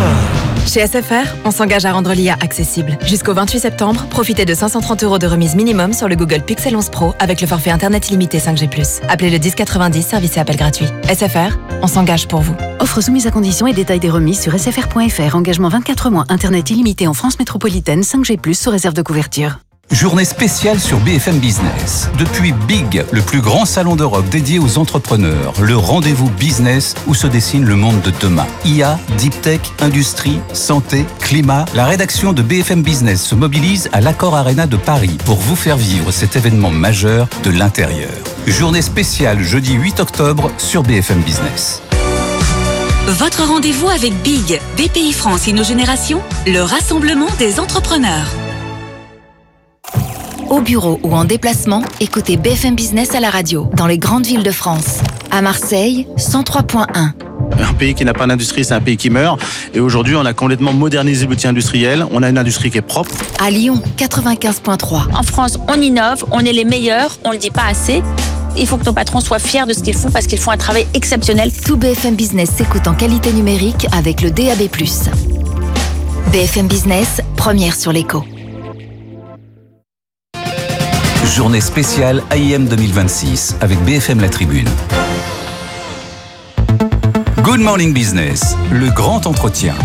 Speaker 13: Chez S F R, on s'engage à rendre l'I A accessible. Jusqu'au vingt-huit septembre, profitez de cinq cent trente euros de remise minimum sur le Google Pixel onze Pro avec le forfait Internet illimité cinq G plus. Appelez le dix quatre-vingt-dix, service et appel gratuit. S F R, on s'engage pour vous.
Speaker 14: Offre soumise à conditions et détails des remises sur s f r point f r. Engagement vingt-quatre mois, Internet illimité en France métropolitaine, cinq G plus, sous réserve de couverture.
Speaker 3: Journée spéciale sur B F M Business. Depuis Big, le plus grand salon d'Europe dédié aux entrepreneurs, le rendez-vous business où se dessine le monde de demain. I A, Deep Tech, industrie, santé, climat. La rédaction de B F M Business se mobilise à l'Accor Arena de Paris pour vous faire vivre cet événement majeur de l'intérieur. Journée spéciale jeudi huit octobre sur B F M Business.
Speaker 26: Votre rendez-vous avec Big, B P I France Inno-Génération, le rassemblement des entrepreneurs.
Speaker 16: Au bureau ou en déplacement, écoutez B F M Business à la radio, dans les grandes villes de France. À Marseille, cent trois point un.
Speaker 9: Un pays qui n'a pas d'industrie, c'est un pays qui meurt. Et aujourd'hui, on a complètement modernisé l'outil industriel. On a une industrie qui est propre.
Speaker 16: À Lyon, quatre-vingt-quinze virgule trois.
Speaker 10: En France, on innove, on est les meilleurs, on le dit pas assez. Il faut que nos patrons soient fiers de ce qu'ils font parce qu'ils font un travail exceptionnel.
Speaker 16: Tout B F M Business s'écoute en qualité numérique avec le D A B plus. B F M Business, première sur l'écho.
Speaker 3: Journée spéciale A I M deux mille vingt-six avec B F M La Tribune. Good Morning Business, le grand entretien.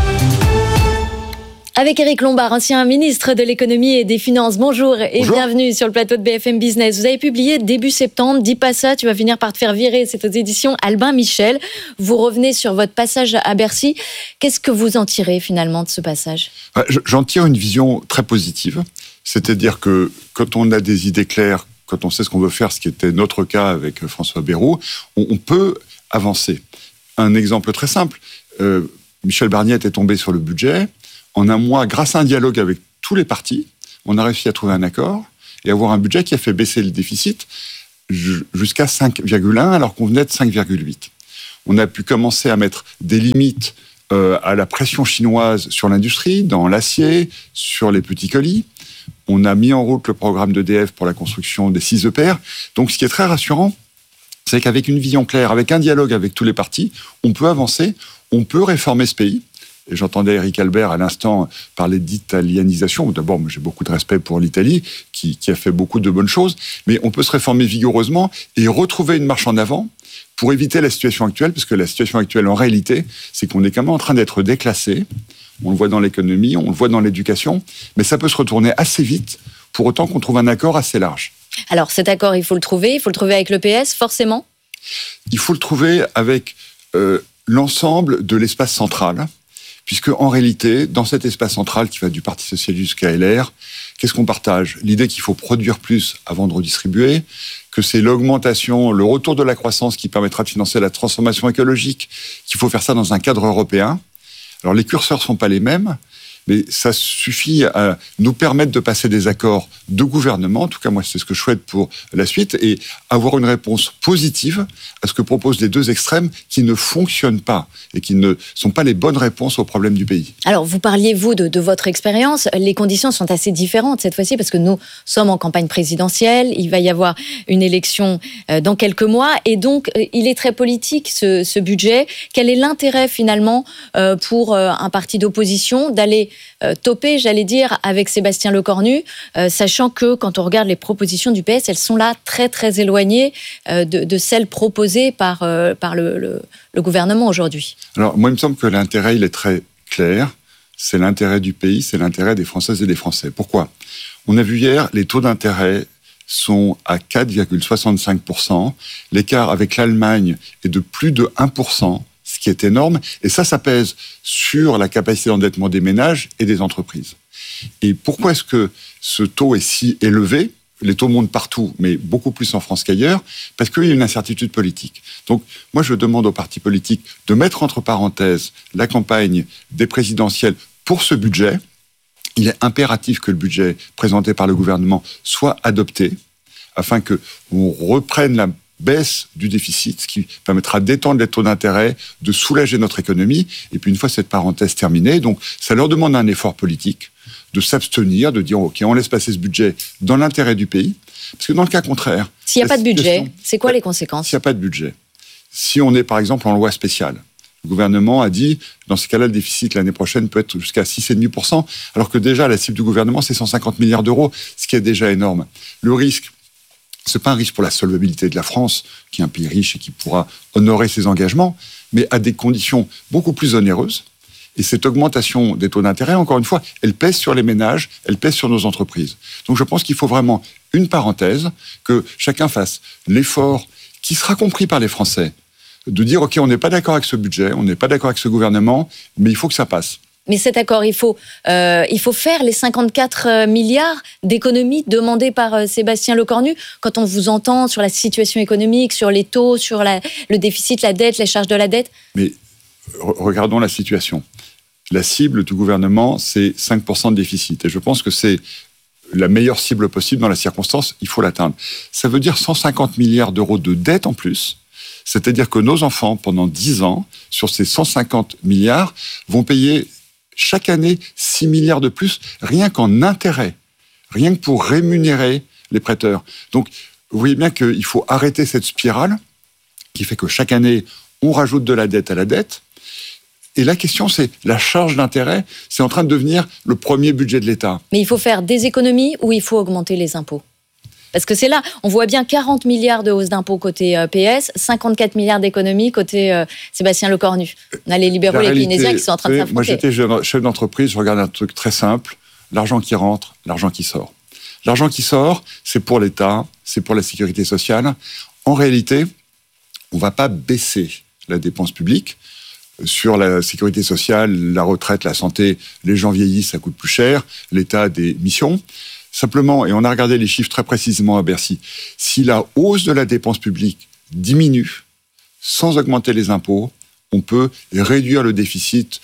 Speaker 2: Avec Éric Lombard, ancien ministre de l'économie et des finances. Bonjour et Bonjour. Bienvenue sur le plateau de B F M Business. Vous avez publié début septembre, dis pas ça, tu vas finir par te faire virer. C'est aux éditions Albin Michel. Vous revenez sur votre passage à Bercy. Qu'est-ce que vous en tirez finalement de ce passage ?
Speaker 12: J'en tire une vision très positive. C'est-à-dire que quand on a des idées claires, quand on sait ce qu'on veut faire, ce qui était notre cas avec François Bayrou, on, on peut avancer. Un exemple très simple, euh, Michel Barnier était tombé sur le budget. En un mois, grâce à un dialogue avec tous les partis, on a réussi à trouver un accord et avoir un budget qui a fait baisser le déficit jusqu'à cinq virgule un alors qu'on venait de cinq virgule huit. On a pu commencer à mettre des limites euh, à la pression chinoise sur l'industrie, dans l'acier, sur les petits colis. On a mis en route le programme d'E D F pour la construction des six E P R. Donc ce qui est très rassurant, c'est qu'avec une vision claire, avec un dialogue avec tous les partis, on peut avancer, on peut réformer ce pays. Et j'entendais Éric Albert à l'instant parler d'italianisation. D'abord, moi, j'ai beaucoup de respect pour l'Italie, qui, qui a fait beaucoup de bonnes choses, mais on peut se réformer vigoureusement et retrouver une marche en avant pour éviter la situation actuelle, parce que la situation actuelle, en réalité, c'est qu'on est quand même en train d'être déclassé. On le voit dans l'économie, on le voit dans l'éducation, mais ça peut se retourner assez vite, pour autant qu'on trouve un accord assez large.
Speaker 2: Alors, cet accord, il faut le trouver, il faut le trouver avec le P S, forcément ?
Speaker 12: Il faut le trouver avec euh, l'ensemble de l'espace central, puisque en réalité, dans cet espace central qui va du Parti socialiste jusqu'à L R, qu'est-ce qu'on partage ? L'idée qu'il faut produire plus avant de redistribuer, que c'est l'augmentation, le retour de la croissance qui permettra de financer la transformation écologique, qu'il faut faire ça dans un cadre européen. Alors les curseurs ne sont pas les mêmes, mais ça suffit à nous permettre de passer des accords de gouvernement, en tout cas moi c'est ce que je souhaite pour la suite, et avoir une réponse positive à ce que proposent les deux extrêmes qui ne fonctionnent pas et qui ne sont pas les bonnes réponses aux problèmes du pays.
Speaker 2: Alors vous parliez, vous, de, de votre expérience. Les conditions sont assez différentes cette fois-ci parce que nous sommes en campagne présidentielle, il va y avoir une élection dans quelques mois et donc il est très politique ce, ce budget. Quel est l'intérêt finalement pour un parti d'opposition d'aller Euh, topé, j'allais dire, avec Sébastien Lecornu, euh, sachant que quand on regarde les propositions du P S, elles sont là très très éloignées euh, de, de celles proposées par, euh, par le, le, le gouvernement aujourd'hui.
Speaker 12: Alors moi il me semble que l'intérêt il est très clair, c'est l'intérêt du pays, c'est l'intérêt des Françaises et des Français. Pourquoi ? On a vu hier, les taux d'intérêt sont à quatre virgule soixante-cinq pour cent, l'écart avec l'Allemagne est de plus de un pour cent, ce qui est énorme, et ça, ça pèse sur la capacité d'endettement des ménages et des entreprises. Et pourquoi est-ce que ce taux est si élevé ? Les taux montent partout, mais beaucoup plus en France qu'ailleurs, parce qu'il y a une incertitude politique. Donc, moi, je demande aux partis politiques de mettre entre parenthèses la campagne des présidentielles pour ce budget. Il est impératif que le budget présenté par le gouvernement soit adopté, afin qu'on reprenne la baisse du déficit, ce qui permettra d'étendre les taux d'intérêt, de soulager notre économie. Et puis une fois cette parenthèse terminée, donc ça leur demande un effort politique, de s'abstenir, de dire ok, on laisse passer ce budget dans l'intérêt du pays. Parce que dans le cas contraire...
Speaker 2: S'il n'y a pas de budget, c'est quoi les conséquences ?
Speaker 12: S'il n'y a pas de budget, si on est par exemple en loi spéciale, le gouvernement a dit, dans ce cas-là, le déficit l'année prochaine peut être jusqu'à six virgule cinq pour cent, alors que déjà la cible du gouvernement c'est cent cinquante milliards d'euros, ce qui est déjà énorme. Le risque, ce n'est pas un risque pour la solvabilité de la France, qui est un pays riche et qui pourra honorer ses engagements, mais à des conditions beaucoup plus onéreuses. Et cette augmentation des taux d'intérêt, encore une fois, elle pèse sur les ménages, elle pèse sur nos entreprises. Donc je pense qu'il faut vraiment une parenthèse, que chacun fasse l'effort qui sera compris par les Français, de dire ok, on n'est pas d'accord avec ce budget, on n'est pas d'accord avec ce gouvernement, mais il faut que ça passe.
Speaker 2: Mais cet accord, il faut, euh, il faut faire les cinquante-quatre milliards d'économies demandées par euh, Sébastien Lecornu. Quand on vous entend sur la situation économique, sur les taux, sur la, le déficit, la dette, les charges de la dette.
Speaker 12: Mais re- regardons la situation. La cible du gouvernement, c'est cinq pour cent de déficit. Et je pense que c'est la meilleure cible possible dans la circonstance. Il faut l'atteindre. Ça veut dire cent cinquante milliards d'euros de dette en plus. C'est-à-dire que nos enfants, pendant dix ans, sur ces cent cinquante milliards, vont payer chaque année six milliards de plus, rien qu'en intérêt, rien que pour rémunérer les prêteurs. Donc, vous voyez bien qu'il faut arrêter cette spirale qui fait que chaque année, on rajoute de la dette à la dette. Et la question, c'est la charge d'intérêt, c'est en train de devenir le premier budget de l'État.
Speaker 2: Mais il faut faire des économies ou il faut augmenter les impôts ? Parce que c'est là, on voit bien quarante milliards de hausse d'impôts côté euh, P S, cinquante-quatre milliards d'économies côté euh, Sébastien Lecornu. On a les libéraux, les keynésiens qui sont en train de s'affronter.
Speaker 12: Moi, j'étais chef d'entreprise, je regarde un truc très simple, l'argent qui rentre, l'argent qui sort. L'argent qui sort, c'est pour l'État, c'est pour la sécurité sociale. En réalité, on ne va pas baisser la dépense publique. Sur la sécurité sociale, la retraite, la santé, les gens vieillissent, ça coûte plus cher, l'État a des missions. Simplement, et on a regardé les chiffres très précisément à Bercy, si la hausse de la dépense publique diminue sans augmenter les impôts, on peut réduire le déficit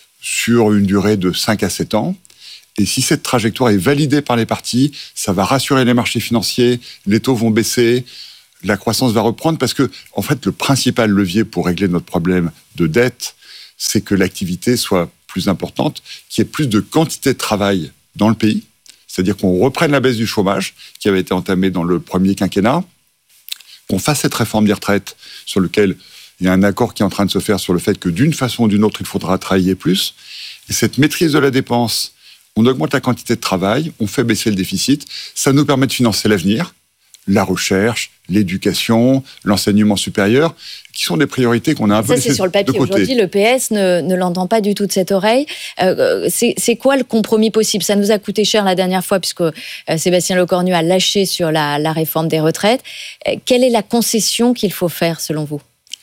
Speaker 12: sur une durée de cinq à sept ans. Et si cette trajectoire est validée par les partis, ça va rassurer les marchés financiers, les taux vont baisser, la croissance va reprendre, parce que, en fait, le principal levier pour régler notre problème de dette, c'est que l'activité soit plus importante, qu'il y ait plus de quantité de travail dans le pays, c'est-à-dire qu'on reprenne la baisse du chômage qui avait été entamée dans le premier quinquennat, qu'on fasse cette réforme des retraites sur lequel il y a un accord qui est en train de se faire sur le fait que d'une façon ou d'une autre, il faudra travailler plus. Et cette maîtrise de la dépense, on augmente la quantité de travail, on fait baisser le déficit, ça nous permet de financer l'avenir, la recherche, l'éducation, l'enseignement supérieur, qui sont des priorités qu'on a un peu laissées de côté. Ça, c'est sur le papier.
Speaker 2: Aujourd'hui, le P S ne, ne l'entend pas du tout de cette oreille. Euh, c'est, c'est quoi le compromis possible ? Ça nous a coûté cher la dernière fois, puisque euh, Sébastien Lecornu a lâché sur la, la réforme des retraites. Euh, quelle est la concession qu'il faut faire, selon vous ?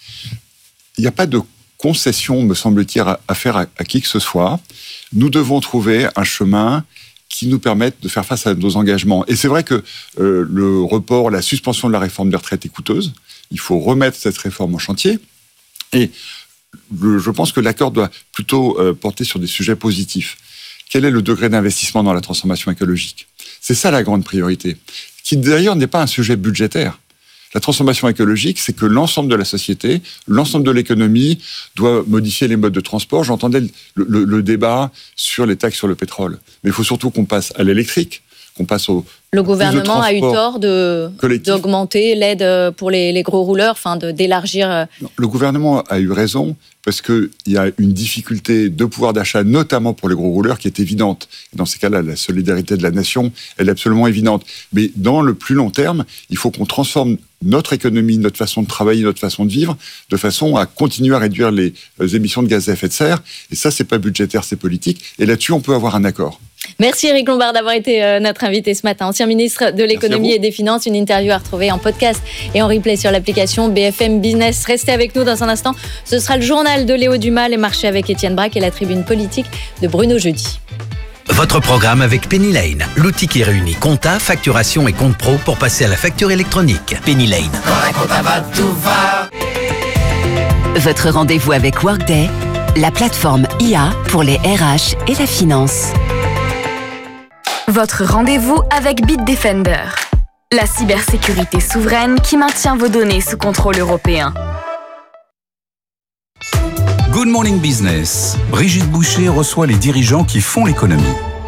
Speaker 12: Il n'y a pas de concession, me semble-t-il, à, à faire à, à qui que ce soit. Nous devons trouver un chemin qui nous permettent de faire face à nos engagements. Et c'est vrai que euh, le report, la suspension de la réforme des retraites est coûteuse. Il faut remettre cette réforme en chantier. Et le, je pense que l'accord doit plutôt euh, porter sur des sujets positifs. Quel est le degré d'investissement dans la transformation écologique ? C'est ça la grande priorité, qui d'ailleurs n'est pas un sujet budgétaire. La transformation écologique, c'est que l'ensemble de la société, l'ensemble de l'économie doit modifier les modes de transport. J'entendais le, le, le débat sur les taxes sur le pétrole. Mais il faut surtout qu'on passe à l'électrique, qu'on passe au...
Speaker 2: Le gouvernement a eu tort de, d'augmenter l'aide pour les, les gros rouleurs, enfin de, d'élargir...
Speaker 12: Non, le gouvernement a eu raison parce qu'il y a une difficulté de pouvoir d'achat, notamment pour les gros rouleurs, qui est évidente. Et dans ces cas-là, la solidarité de la nation, elle est absolument évidente. Mais dans le plus long terme, il faut qu'on transforme notre économie, notre façon de travailler, notre façon de vivre, de façon à continuer à réduire les émissions de gaz à effet de serre. Et ça, c'est pas budgétaire, c'est politique. Et là-dessus, on peut avoir un accord.
Speaker 2: Merci Éric Lombard d'avoir été notre invité ce matin. Ancien ministre de l'économie et des finances, une interview à retrouver en podcast et en replay sur l'application B F M Business. Restez avec nous dans un instant. Ce sera le journal de Léo Dumas, les marchés avec Étienne Braque et la tribune politique de Bruno Jeudi.
Speaker 4: Votre programme avec Penny Lane, l'outil qui réunit compta, facturation et compte pro pour passer à la facture électronique. Penny Lane.
Speaker 26: Votre rendez-vous avec Workday, la plateforme I A pour les R H et la finance.
Speaker 15: Votre rendez-vous avec Bitdefender, la cybersécurité souveraine qui maintient vos données sous contrôle européen.
Speaker 3: Good Morning Business. Brigitte Boucher reçoit les dirigeants qui font l'économie.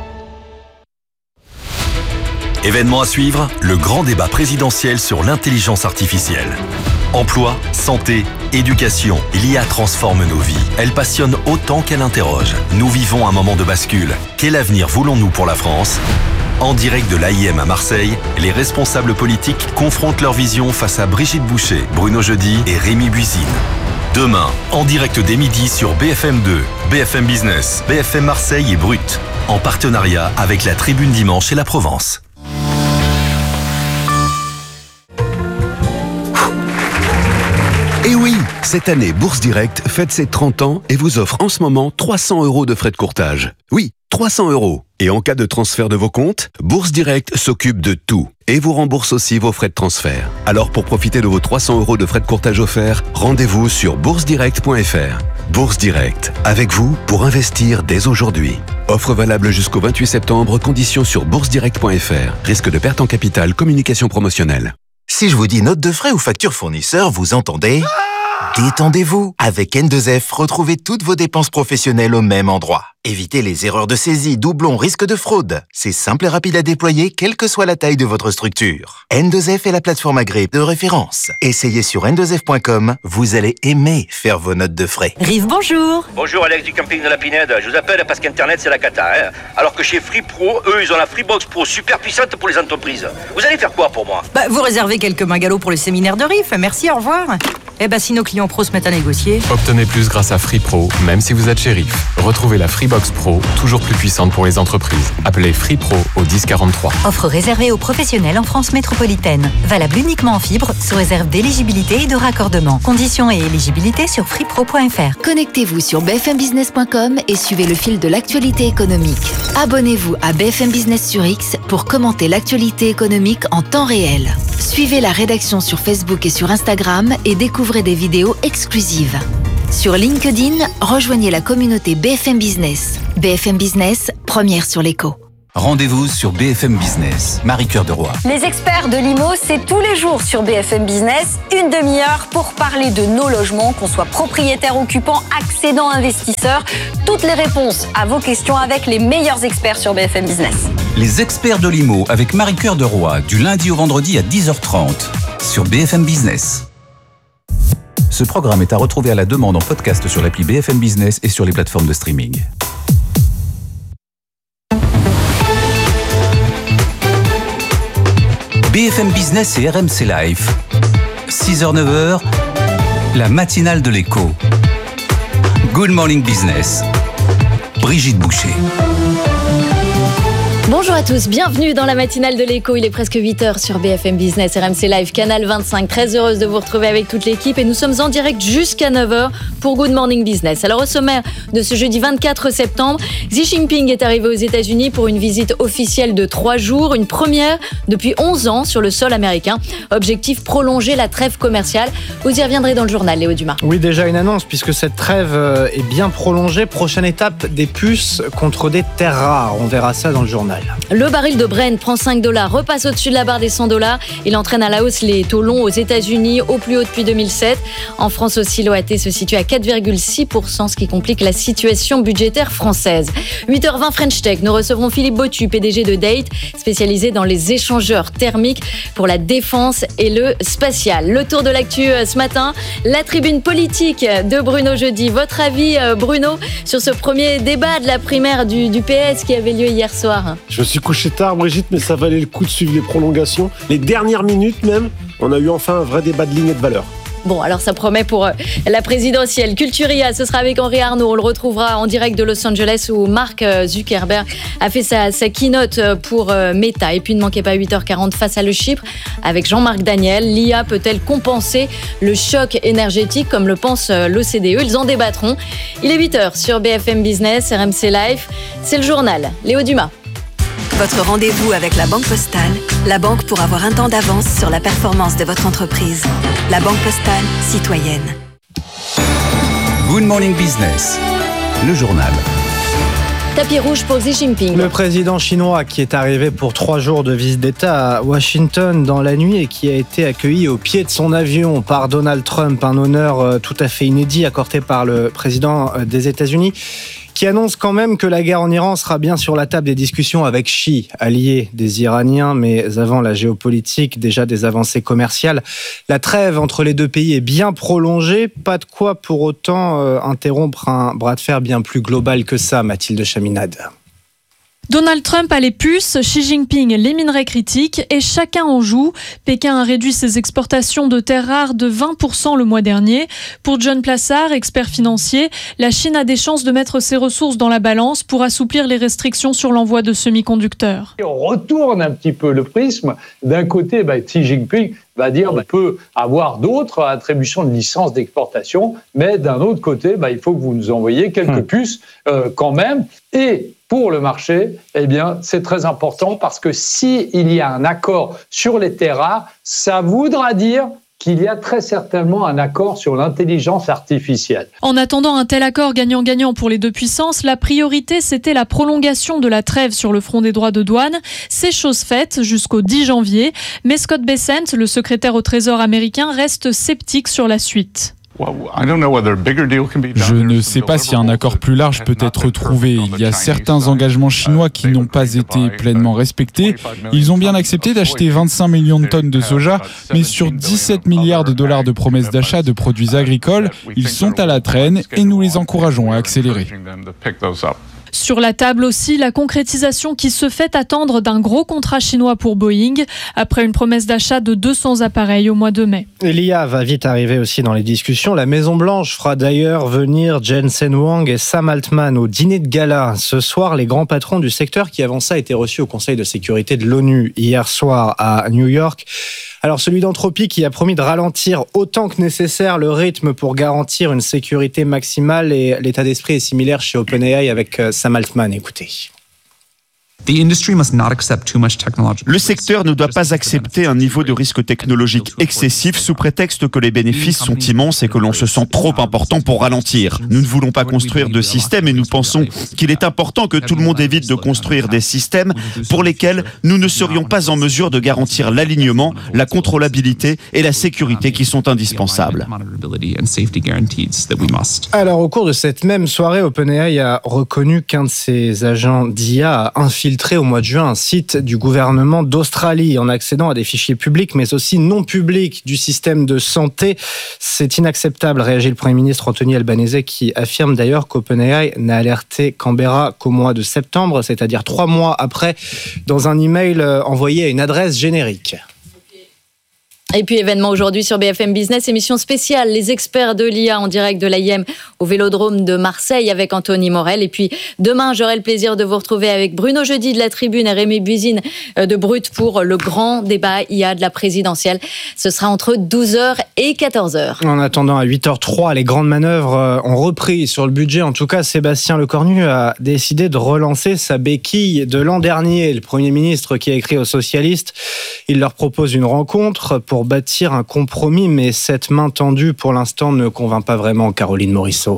Speaker 19: Événement à suivre, le grand débat présidentiel sur l'intelligence artificielle. Emploi, santé, éducation, l'I A transforme nos vies. Elle passionne autant qu'elle interroge. Nous vivons un moment de bascule. Quel avenir voulons-nous pour la France ? En direct de l'A I M à Marseille, les responsables politiques confrontent leur vision face à Brigitte Boucher, Bruno Jeudi et Rémi Buisine. Demain, en direct dès midi sur B F M deux, B F M Business, B F M Marseille et Brut, en partenariat avec la Tribune Dimanche et la Provence.
Speaker 8: Et oui, cette année, Bourse Direct fête ses trente ans et vous offre en ce moment trois cents euros de frais de courtage. Oui, trois cents euros. Et en cas de transfert de vos comptes, Bourse Direct s'occupe de tout et vous rembourse aussi vos frais de transfert. Alors pour profiter de vos trois cents euros de frais de courtage offerts, rendez-vous sur bourse direct point f r. Bourse Direct, avec vous pour investir dès aujourd'hui. Offre valable jusqu'au vingt-huit septembre, conditions sur bourse direct point f r. Risque de perte en capital, communication promotionnelle.
Speaker 1: Si je vous dis note de frais ou facture fournisseur, vous entendez ? Détendez-vous. Avec N deux F, retrouvez toutes vos dépenses professionnelles au même endroit. Évitez les erreurs de saisie, doublons, risques de fraude. C'est simple et rapide à déployer, quelle que soit la taille de votre structure. N deux F est la plateforme agréée de référence. Essayez sur N deux F point com, vous allez aimer faire vos notes de frais.
Speaker 17: Rive, bonjour.
Speaker 18: Bonjour, Alex du camping de la Pinède. Je vous appelle parce qu'Internet, c'est la cata. Hein, alors que chez Free Pro, eux, ils ont la Freebox Pro super puissante pour les entreprises. Vous allez faire quoi pour moi ?
Speaker 17: Bah, vous réservez quelques bungalows pour le séminaire de Rive. Merci, au revoir. Eh ben, si nos clients pros se mettent à négocier...
Speaker 20: Obtenez plus grâce à Free Pro, même si vous êtes chez Rive. Retrouvez la Freebox Pro, toujours plus puissante pour les entreprises. Appelez Free Pro au dix quarante-trois.
Speaker 17: Offre réservée aux professionnels en France métropolitaine. Valable uniquement en fibre, sous réserve d'éligibilité et de raccordement. Conditions et éligibilité sur freepro point f r.
Speaker 16: Connectez-vous sur b f m business point com et suivez le fil de l'actualité économique. Abonnez-vous à B F M Business sur X pour commenter l'actualité économique en temps réel. Suivez la rédaction sur Facebook et sur Instagram et découvrez des vidéos exclusives. Sur LinkedIn, rejoignez la communauté B F M Business. B F M Business, première sur l'écho.
Speaker 3: Rendez-vous sur B F M Business. Marie-Cœur de Roy.
Speaker 21: Les experts de l'I M O, c'est tous les jours sur B F M Business, une demi-heure pour parler de nos logements, qu'on soit propriétaire, occupant, accédant, investisseur. Toutes les réponses à vos questions avec les meilleurs experts sur B F M Business.
Speaker 3: Les experts de l'I M O avec Marie-Cœur de Roy, du lundi au vendredi à dix heures trente sur B F M Business. Ce programme est à retrouver à la demande en podcast sur l'appli B F M Business et sur les plateformes de streaming. B F M Business et R M C Live. six heures neuf heures, la matinale de l'écho. Good Morning Business. Brigitte Boucher.
Speaker 2: Bonjour à tous, bienvenue dans la matinale de l'écho. Il est presque huit heures sur B F M Business, R M C Live, Canal vingt-cinq. Très heureuse de vous retrouver avec toute l'équipe et nous sommes en direct jusqu'à neuf heures pour Good Morning Business. Alors au sommaire de ce jeudi vingt-quatre septembre, Xi Jinping est arrivé aux États-Unis pour une visite officielle de trois jours, une première depuis onze ans sur le sol américain. Objectif, prolonger la trêve commerciale. Vous y reviendrez dans le journal, Léo Dumas.
Speaker 22: Oui, déjà une annonce puisque cette trêve est bien prolongée. Prochaine étape, des puces contre des terres rares. On verra ça dans le journal.
Speaker 2: Le baril de Brent prend cinq dollars, repasse au-dessus de la barre des cent dollars. Il entraîne à la hausse les taux longs aux États-Unis, au plus haut depuis deux mille sept. En France aussi, l'O A T se situe à quatre virgule six pour cent, ce qui complique la situation budgétaire française. huit heures vingt French Tech, nous recevrons Philippe Bottu, P D G de Date, spécialisé dans les échangeurs thermiques pour la défense et le spatial. Le tour de l'actu ce matin, la tribune politique de Bruno Jeudi. Votre avis, Bruno, sur ce premier débat de la primaire du, du P S qui avait lieu hier soir?
Speaker 27: Je me suis couché tard, Brigitte, mais ça valait le coup de suivre les prolongations. Les dernières minutes même, on a eu enfin un vrai débat de ligne et de valeur.
Speaker 2: Bon, alors ça promet pour la présidentielle. Culturia, ce sera avec Henri Arnaud. On le retrouvera en direct de Los Angeles où Mark Zuckerberg a fait sa, sa keynote pour Meta. Et puis ne manquez pas huit heures quarante face à le Chypre avec Jean-Marc Daniel. L'I A peut-elle compenser le choc énergétique comme le pense l'O C D E? Ils en débattront. Il est huit heures sur B F M Business, R M C Live. C'est le journal. Léo Dumas.
Speaker 13: Votre rendez-vous avec la Banque Postale, la banque pour avoir un temps d'avance sur la performance de votre entreprise. La Banque Postale, citoyenne.
Speaker 3: Good Morning Business, le journal.
Speaker 2: Tapis rouge pour Xi Jinping.
Speaker 22: Le président chinois qui est arrivé pour trois jours de visite d'État à Washington dans la nuit et qui a été accueilli au pied de son avion par Donald Trump, un honneur tout à fait inédit accordé par le président des États-Unis, qui annonce quand même que la guerre en Iran sera bien sur la table des discussions avec Xi, allié des Iraniens, mais avant la géopolitique, déjà des avancées commerciales. La trêve entre les deux pays est bien prolongée, pas de quoi pour autant euh, interrompre un bras de fer bien plus global que ça, Mathilde Chaminade.
Speaker 28: Donald Trump a les puces, Xi Jinping les minerais critiques et chacun en joue. Pékin a réduit ses exportations de terres rares de vingt pour cent le mois dernier. Pour John Plassard, expert financier, la Chine a des chances de mettre ses ressources dans la balance pour assouplir les restrictions sur l'envoi de semi-conducteurs.
Speaker 29: Et on retourne un petit peu le prisme. D'un côté, bah, Xi Jinping va dire qu'on bah, peut avoir d'autres attributions de licences d'exportation, mais d'un autre côté, bah, il faut que vous nous envoyiez quelques mmh. puces euh, quand même. Et pour le marché, eh bien, c'est très important parce que s'il y a un accord sur les terres rares, ça voudra dire qu'il y a très certainement un accord sur l'intelligence artificielle.
Speaker 28: En attendant un tel accord gagnant-gagnant pour les deux puissances, la priorité c'était la prolongation de la trêve sur le front des droits de douane. C'est chose faite jusqu'au dix janvier, mais Scott Bessent, le secrétaire au Trésor américain, reste sceptique sur la suite.
Speaker 5: Je ne sais pas si un accord plus large peut être trouvé. Il y a certains engagements chinois qui n'ont pas été pleinement respectés. Ils ont bien accepté d'acheter vingt-cinq millions de tonnes de soja, mais sur dix-sept milliards de dollars de promesses d'achat de produits agricoles, ils sont à la traîne et nous les encourageons à accélérer.
Speaker 28: Sur la table aussi, la concrétisation qui se fait attendre d'un gros contrat chinois pour Boeing, après une promesse d'achat de deux cents appareils au mois de mai.
Speaker 22: L'I A va vite arriver aussi dans les discussions. La Maison-Blanche fera d'ailleurs venir Jensen Huang et Sam Altman au dîner de gala. Ce soir, les grands patrons du secteur qui avant ça étaient reçus au Conseil de sécurité de l'ONU hier soir à New York. Alors celui d'Anthropic qui a promis de ralentir autant que nécessaire le rythme pour garantir une sécurité maximale, et l'état d'esprit est similaire chez OpenAI avec Sam Altman. Écoutez.
Speaker 6: Le secteur ne doit pas accepter un niveau de risque technologique excessif sous prétexte que les bénéfices sont immenses et que l'on se sent trop important pour ralentir. Nous ne voulons pas construire de système et nous pensons qu'il est important que tout le monde évite de construire des systèmes pour lesquels nous ne serions pas en mesure de garantir l'alignement, la contrôlabilité et la sécurité qui sont indispensables.
Speaker 22: Alors au cours de cette même soirée, OpenAI a reconnu qu'un de ses agents d'I A a infiltré au mois de juin un site du gouvernement d'Australie en accédant à des fichiers publics mais aussi non publics du système de santé. C'est inacceptable, réagit le Premier ministre Anthony Albanese, qui affirme d'ailleurs qu'OpenAI n'a alerté Canberra qu'au mois de septembre, c'est-à-dire trois mois après, dans un email envoyé à une adresse générique.
Speaker 2: Et puis événement aujourd'hui sur B F M Business, émission spéciale, les experts de l'I A en direct de l'A I M au Vélodrome de Marseille avec Anthony Morel. Et puis demain, j'aurai le plaisir de vous retrouver avec Bruno Jeudi de la Tribune et Rémi Buzine de Brut pour le grand débat I A de la présidentielle. Ce sera entre douze heures et quatorze heures.
Speaker 22: En attendant, à huit heures trois, les grandes manœuvres ont repris sur le budget. En tout cas, Sébastien Lecornu a décidé de relancer sa béquille de l'an dernier. Le Premier ministre qui a écrit aux socialistes, il leur propose une rencontre pour bâtir un compromis, mais cette main tendue pour l'instant ne convainc pas vraiment Caroline Morisseau.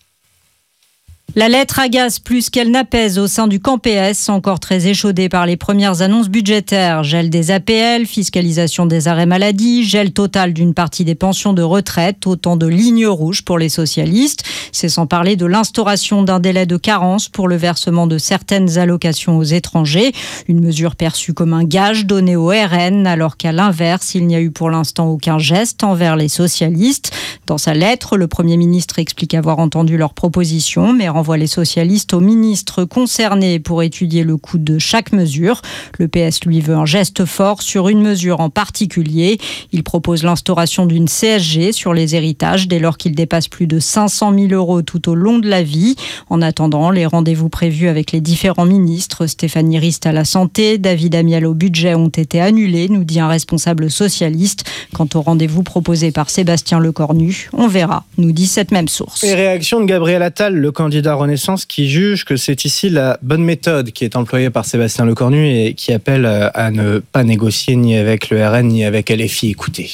Speaker 7: La lettre agace plus qu'elle n'apaise au sein du camp P S, encore très échaudé par les premières annonces budgétaires. Gel des A P L, fiscalisation des arrêts maladie, gel total d'une partie des pensions de retraite, autant de lignes rouges pour les socialistes. C'est sans parler de l'instauration d'un délai de carence pour le versement de certaines allocations aux étrangers. Une mesure perçue comme un gage donné au R N, alors qu'à l'inverse, il n'y a eu pour l'instant aucun geste envers les socialistes. Dans sa lettre, le Premier ministre explique avoir entendu leurs propositions, mais renvoie les socialistes aux ministres concernés pour étudier le coût de chaque mesure. Le P S, lui, veut un geste fort sur une mesure en particulier. Il propose l'instauration d'une C S G sur les héritages dès lors qu'ils dépassent plus de cinq cent mille euros tout au long de la vie. En attendant, les rendez-vous prévus avec les différents ministres, Stéphanie Rist à la santé, David Amiel au budget, ont été annulés, nous dit un responsable socialiste. Quant au rendez-vous proposé par Sébastien Lecornu, on verra, nous dit cette même source.
Speaker 22: Et réaction de Gabriel Attal, le candidat Renaissance, qui juge que c'est ici la bonne méthode qui est employée par Sébastien Lecornu et qui appelle à ne pas négocier ni avec le R N ni avec L F I. Écoutez.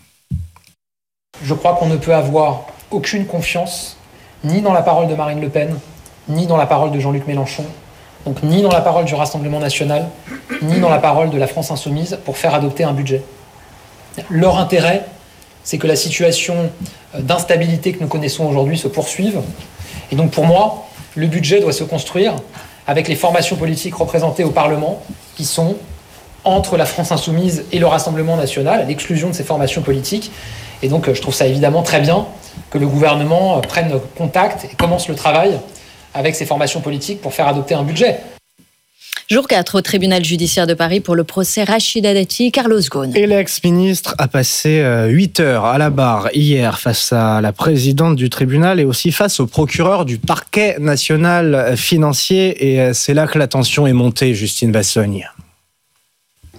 Speaker 9: Je crois qu'on ne peut avoir aucune confiance ni dans la parole de Marine Le Pen, ni dans la parole de Jean-Luc Mélenchon, donc ni dans la parole du Rassemblement national, ni dans la parole de la France insoumise pour faire adopter un budget. Leur intérêt, c'est que la situation d'instabilité que nous connaissons aujourd'hui se poursuive. Et donc pour moi, le budget doit se construire avec les formations politiques représentées au Parlement, qui sont entre la France insoumise et le Rassemblement national, à l'exclusion de ces formations politiques. Et donc je trouve ça évidemment très bien que le gouvernement prenne contact et commence le travail avec ces formations politiques pour faire adopter un budget.
Speaker 2: Jour quatre au tribunal judiciaire de Paris pour le procès Rachida Dati, Carlos Ghosn.
Speaker 22: Et l'ex-ministre a passé huit heures à la barre hier face à la présidente du tribunal et aussi face au procureur du parquet national financier. Et c'est là que la tension est montée, Justine Vassogne.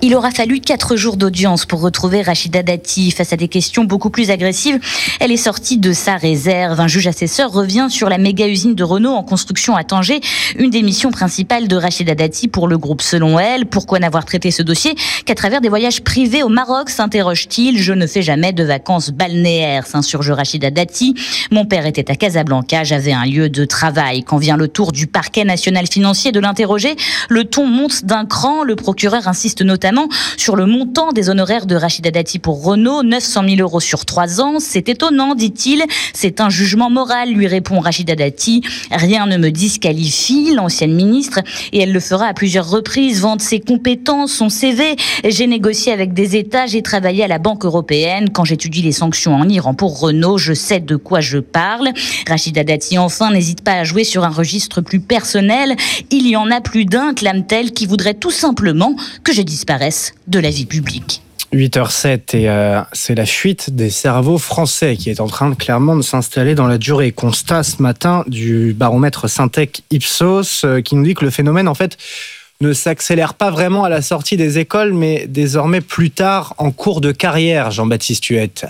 Speaker 4: Il aura fallu quatre jours d'audience pour retrouver Rachida Dati. Face à des questions beaucoup plus agressives, elle est sortie de sa réserve. Un juge assesseur revient sur la méga-usine de Renault en construction à Tanger, une des missions principales de Rachida Dati pour le groupe selon elle. Pourquoi n'avoir traité ce dossier qu'à travers des voyages privés au Maroc, s'interroge-t-il. Je ne fais jamais de vacances balnéaires, s'insurge Rachida Dati. Mon père était à Casablanca, j'avais un lieu de travail. Quand vient le tour du parquet national financier de l'interroger, le ton monte d'un cran. Le procureur insiste notamment sur le montant des honoraires de Rachida Dati pour Renault, neuf cent mille euros sur trois ans. C'est étonnant, dit-il. C'est un jugement moral, lui répond Rachida Dati. Rien ne me disqualifie, l'ancienne ministre, et elle le fera à plusieurs reprises, vante ses compétences, son C V. J'ai négocié avec des États, j'ai travaillé à la Banque européenne. Quand j'étudie les sanctions en Iran pour Renault, je sais de quoi je parle. Rachida Dati, enfin, n'hésite pas à jouer sur un registre plus personnel. Il y en a plus d'un, clame-t-elle, qui voudrait tout simplement que je disparaisse de la vie publique.
Speaker 22: huit heures sept et euh, c'est la fuite des cerveaux français qui est en train de clairement de s'installer dans la durée. Constat ce matin du baromètre Syntec Ipsos euh, qui nous dit que le phénomène en fait ne s'accélère pas vraiment à la sortie des écoles mais désormais plus tard en cours de carrière. Jean-Baptiste Huette.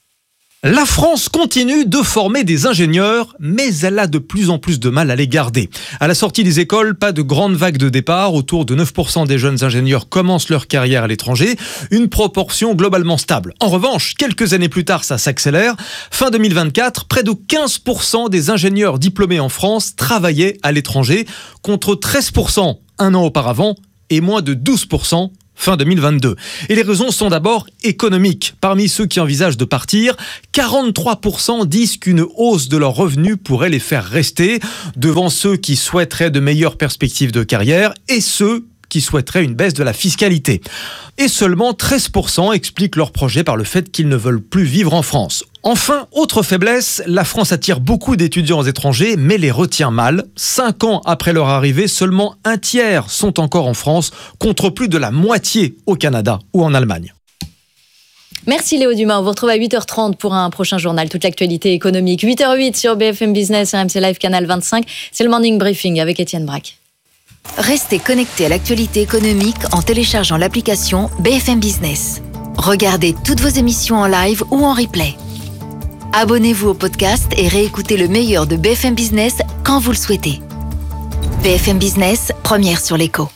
Speaker 10: La France continue de former des ingénieurs, mais elle a de plus en plus de mal à les garder. À la sortie des écoles, pas de grande vague de départ. Autour de neuf pour cent des jeunes ingénieurs commencent leur carrière à l'étranger, une proportion globalement stable. En revanche, quelques années plus tard, ça s'accélère. Fin deux mille vingt-quatre, près de quinze pour cent des ingénieurs diplômés en France travaillaient à l'étranger, contre treize pour cent un an auparavant et moins de douze pour cent fin deux mille vingt-deux. Et les raisons sont d'abord économiques. Parmi ceux qui envisagent de partir, quarante-trois pour cent disent qu'une hausse de leurs revenus pourrait les faire rester, devant ceux qui souhaiteraient de meilleures perspectives de carrière et ceux qui souhaiteraient une baisse de la fiscalité. Et seulement treize pour cent expliquent leur projet par le fait qu'ils ne veulent plus vivre en France. Enfin, autre faiblesse, la France attire beaucoup d'étudiants étrangers, mais les retient mal. Cinq ans après leur arrivée, seulement un tiers sont encore en France, contre plus de la moitié au Canada ou en Allemagne.
Speaker 2: Merci Léo Dumas, on vous retrouve à huit heures trente pour un prochain journal, toute l'actualité économique. huit heures huit sur B F M Business, R M C Live, Canal vingt-cinq. C'est le Morning Briefing avec Étienne Braque.
Speaker 16: Restez connectés à l'actualité économique en téléchargeant l'application B F M Business. Regardez toutes vos émissions en live ou en replay. Abonnez-vous au podcast et réécoutez le meilleur de B F M Business quand vous le souhaitez. B F M Business, première sur l'écho.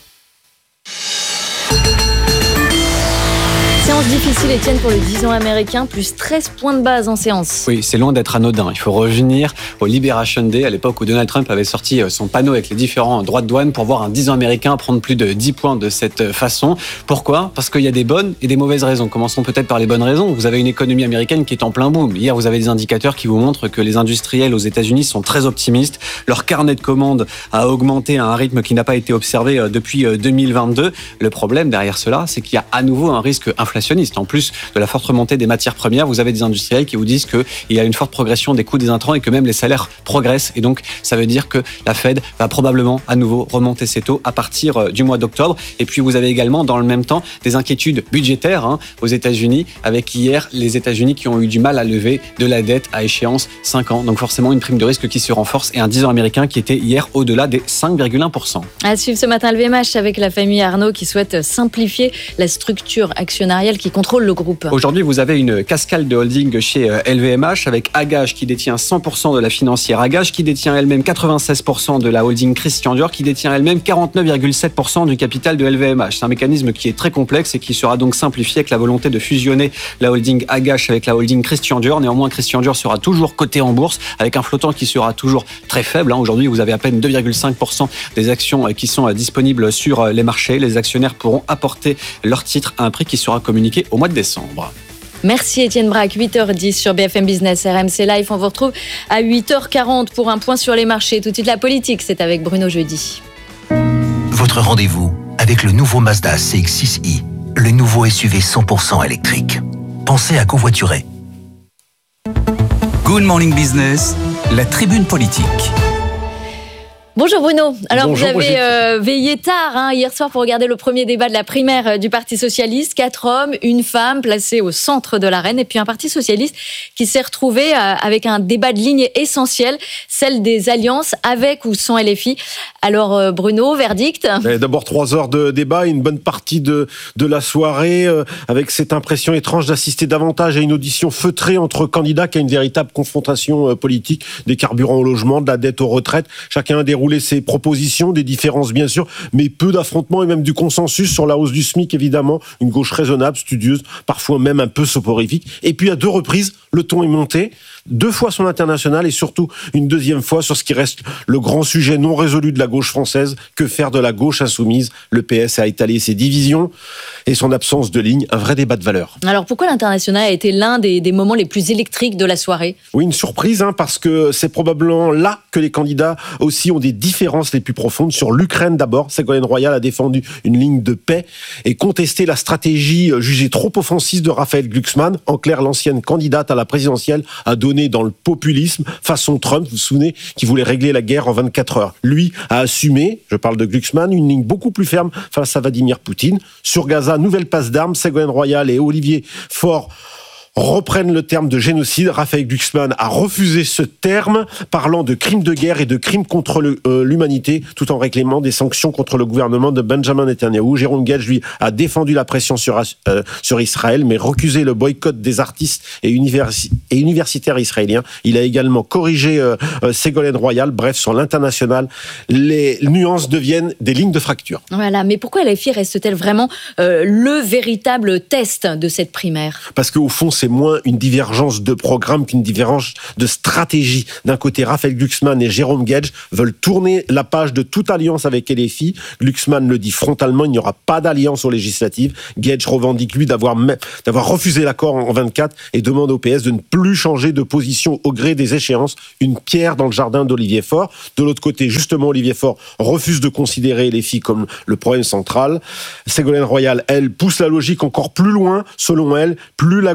Speaker 2: Séance difficile, Étienne, pour le dix ans américain, plus treize points de base en séance.
Speaker 11: Oui, c'est loin d'être anodin. Il faut revenir au Liberation Day, à l'époque où Donald Trump avait sorti son panneau avec les différents droits de douane pour voir un dix ans américain prendre plus de dix points de cette façon. Pourquoi ? Parce qu'il y a des bonnes et des mauvaises raisons. Commençons peut-être par les bonnes raisons. Vous avez une économie américaine qui est en plein boom. Hier, vous avez des indicateurs qui vous montrent que les industriels aux États-Unis sont très optimistes. Leur carnet de commandes a augmenté à un rythme qui n'a pas été observé depuis deux mille vingt-deux. Le problème derrière cela, c'est qu'il y a à nouveau un risque inflationniste. En plus de la forte remontée des matières premières, vous avez des industriels qui vous disent qu'il y a une forte progression des coûts des intrants et que même les salaires progressent. Et donc, ça veut dire que la Fed va probablement à nouveau remonter ses taux à partir du mois d'octobre. Et puis, vous avez également, dans le même temps, des inquiétudes budgétaires hein, aux États-Unis, avec hier les États-Unis qui ont eu du mal à lever de la dette à échéance cinq ans. Donc, forcément, une prime de risque qui se renforce et un dix ans américain qui était hier au-delà des cinq virgule un pour cent.
Speaker 2: À suivre ce matin le V M H avec la famille Arnaud qui souhaite simplifier la structure actionnariale qui contrôle le groupe.
Speaker 11: Aujourd'hui, vous avez une cascade de holding chez L V M H avec Agage qui détient cent pour cent de la financière Agage, qui détient elle-même quatre-vingt-seize pour cent de la holding Christian Dior, qui détient elle-même quarante-neuf virgule sept pour cent du capital de L V M H. C'est un mécanisme qui est très complexe et qui sera donc simplifié avec la volonté de fusionner la holding Agage avec la holding Christian Dior. Néanmoins, Christian Dior sera toujours coté en bourse avec un flottant qui sera toujours très faible. Aujourd'hui, vous avez à peine deux virgule cinq pour cent des actions qui sont disponibles sur les marchés. Les actionnaires pourront apporter leurs titres à un prix qui sera communiqué au mois de décembre.
Speaker 2: Merci Étienne Braque, huit heures dix sur B F M Business, R M C Live. On vous retrouve à huit heures quarante pour un point sur les marchés. Tout de suite la politique, c'est avec Bruno Jeudi.
Speaker 1: Votre rendez-vous avec le nouveau Mazda C X six i, le nouveau S U V cent pour cent électrique. Pensez à covoiturer.
Speaker 3: Good Morning Business, la tribune politique.
Speaker 2: Bonjour Bruno. Alors
Speaker 27: Bonjour,
Speaker 2: vous avez euh, veillé tard hein, hier soir pour regarder le premier débat de la primaire euh, du Parti Socialiste. Quatre hommes, une femme placés au centre de l'arène et puis un Parti Socialiste qui s'est retrouvé euh, avec un débat de ligne essentiel, celle des alliances avec ou sans L F I. Alors euh, Bruno, verdict ?
Speaker 27: D'abord trois heures de débat, une bonne partie de, de la soirée euh, avec cette impression étrange d'assister davantage à une audition feutrée entre candidats qu'à une véritable confrontation euh, politique, des carburants au logement, de la dette aux retraites. Chacun a déroulé ses propositions, des différences bien sûr, mais peu d'affrontements et même du consensus sur la hausse du SMIC évidemment, une gauche raisonnable, studieuse, parfois même un peu soporifique. Et puis à deux reprises, le ton est monté, deux fois sur l'international et surtout une deuxième fois sur ce qui reste le grand sujet non résolu de la gauche française, que faire de la gauche insoumise ? Le P S a étalé ses divisions et son absence de ligne, un vrai débat de valeurs.
Speaker 2: Alors pourquoi l'international a été l'un des, des moments les plus électriques de la soirée ?
Speaker 27: Oui, une surprise, hein, parce que c'est probablement là que les candidats aussi ont des différences les plus profondes. Sur l'Ukraine d'abord, Ségolène Royal a défendu une ligne de paix et contesté la stratégie jugée trop offensive de Raphaël Glucksmann. En clair, l'ancienne candidate à la présidentielle a donné dans le populisme façon Trump, vous vous souvenez, qui voulait régler la guerre en vingt-quatre heures. Lui a assumé, je parle de Glucksmann, une ligne beaucoup plus ferme face à Vladimir Poutine. Sur Gaza, nouvelle passe d'armes, Ségolène Royal et Olivier Faure reprennent le terme de génocide. Raphaël Glucksmann a refusé ce terme, parlant de crimes de guerre et de crimes contre le, euh, l'humanité, tout en réclamant des sanctions contre le gouvernement de Benjamin Netanyahou. Jérôme Gage, lui, a défendu la pression sur, euh, sur Israël, mais recusé le boycott des artistes et, universi- et universitaires israéliens. Il a également corrigé euh, euh, Ségolène Royal. Bref, sur l'international, les nuances deviennent des lignes de fracture.
Speaker 2: Voilà, mais pourquoi L F I reste-t-elle vraiment euh, le véritable test de cette primaire ?
Speaker 27: Parce qu'au fond, c'est moins une divergence de programme qu'une divergence de stratégie. D'un côté, Raphaël Glucksmann et Jérôme Gage veulent tourner la page de toute alliance avec L F I. Glucksmann le dit frontalement, il n'y aura pas d'alliance aux législatives. Gage revendique, lui, d'avoir, d'avoir refusé l'accord en vingt-quatre et demande au P S de ne plus changer de position au gré des échéances. Une pierre dans le jardin d'Olivier Faure. De l'autre côté, justement, Olivier Faure refuse de considérer L F I comme le problème central. Ségolène Royal, elle, pousse la logique encore plus loin. Selon elle, plus la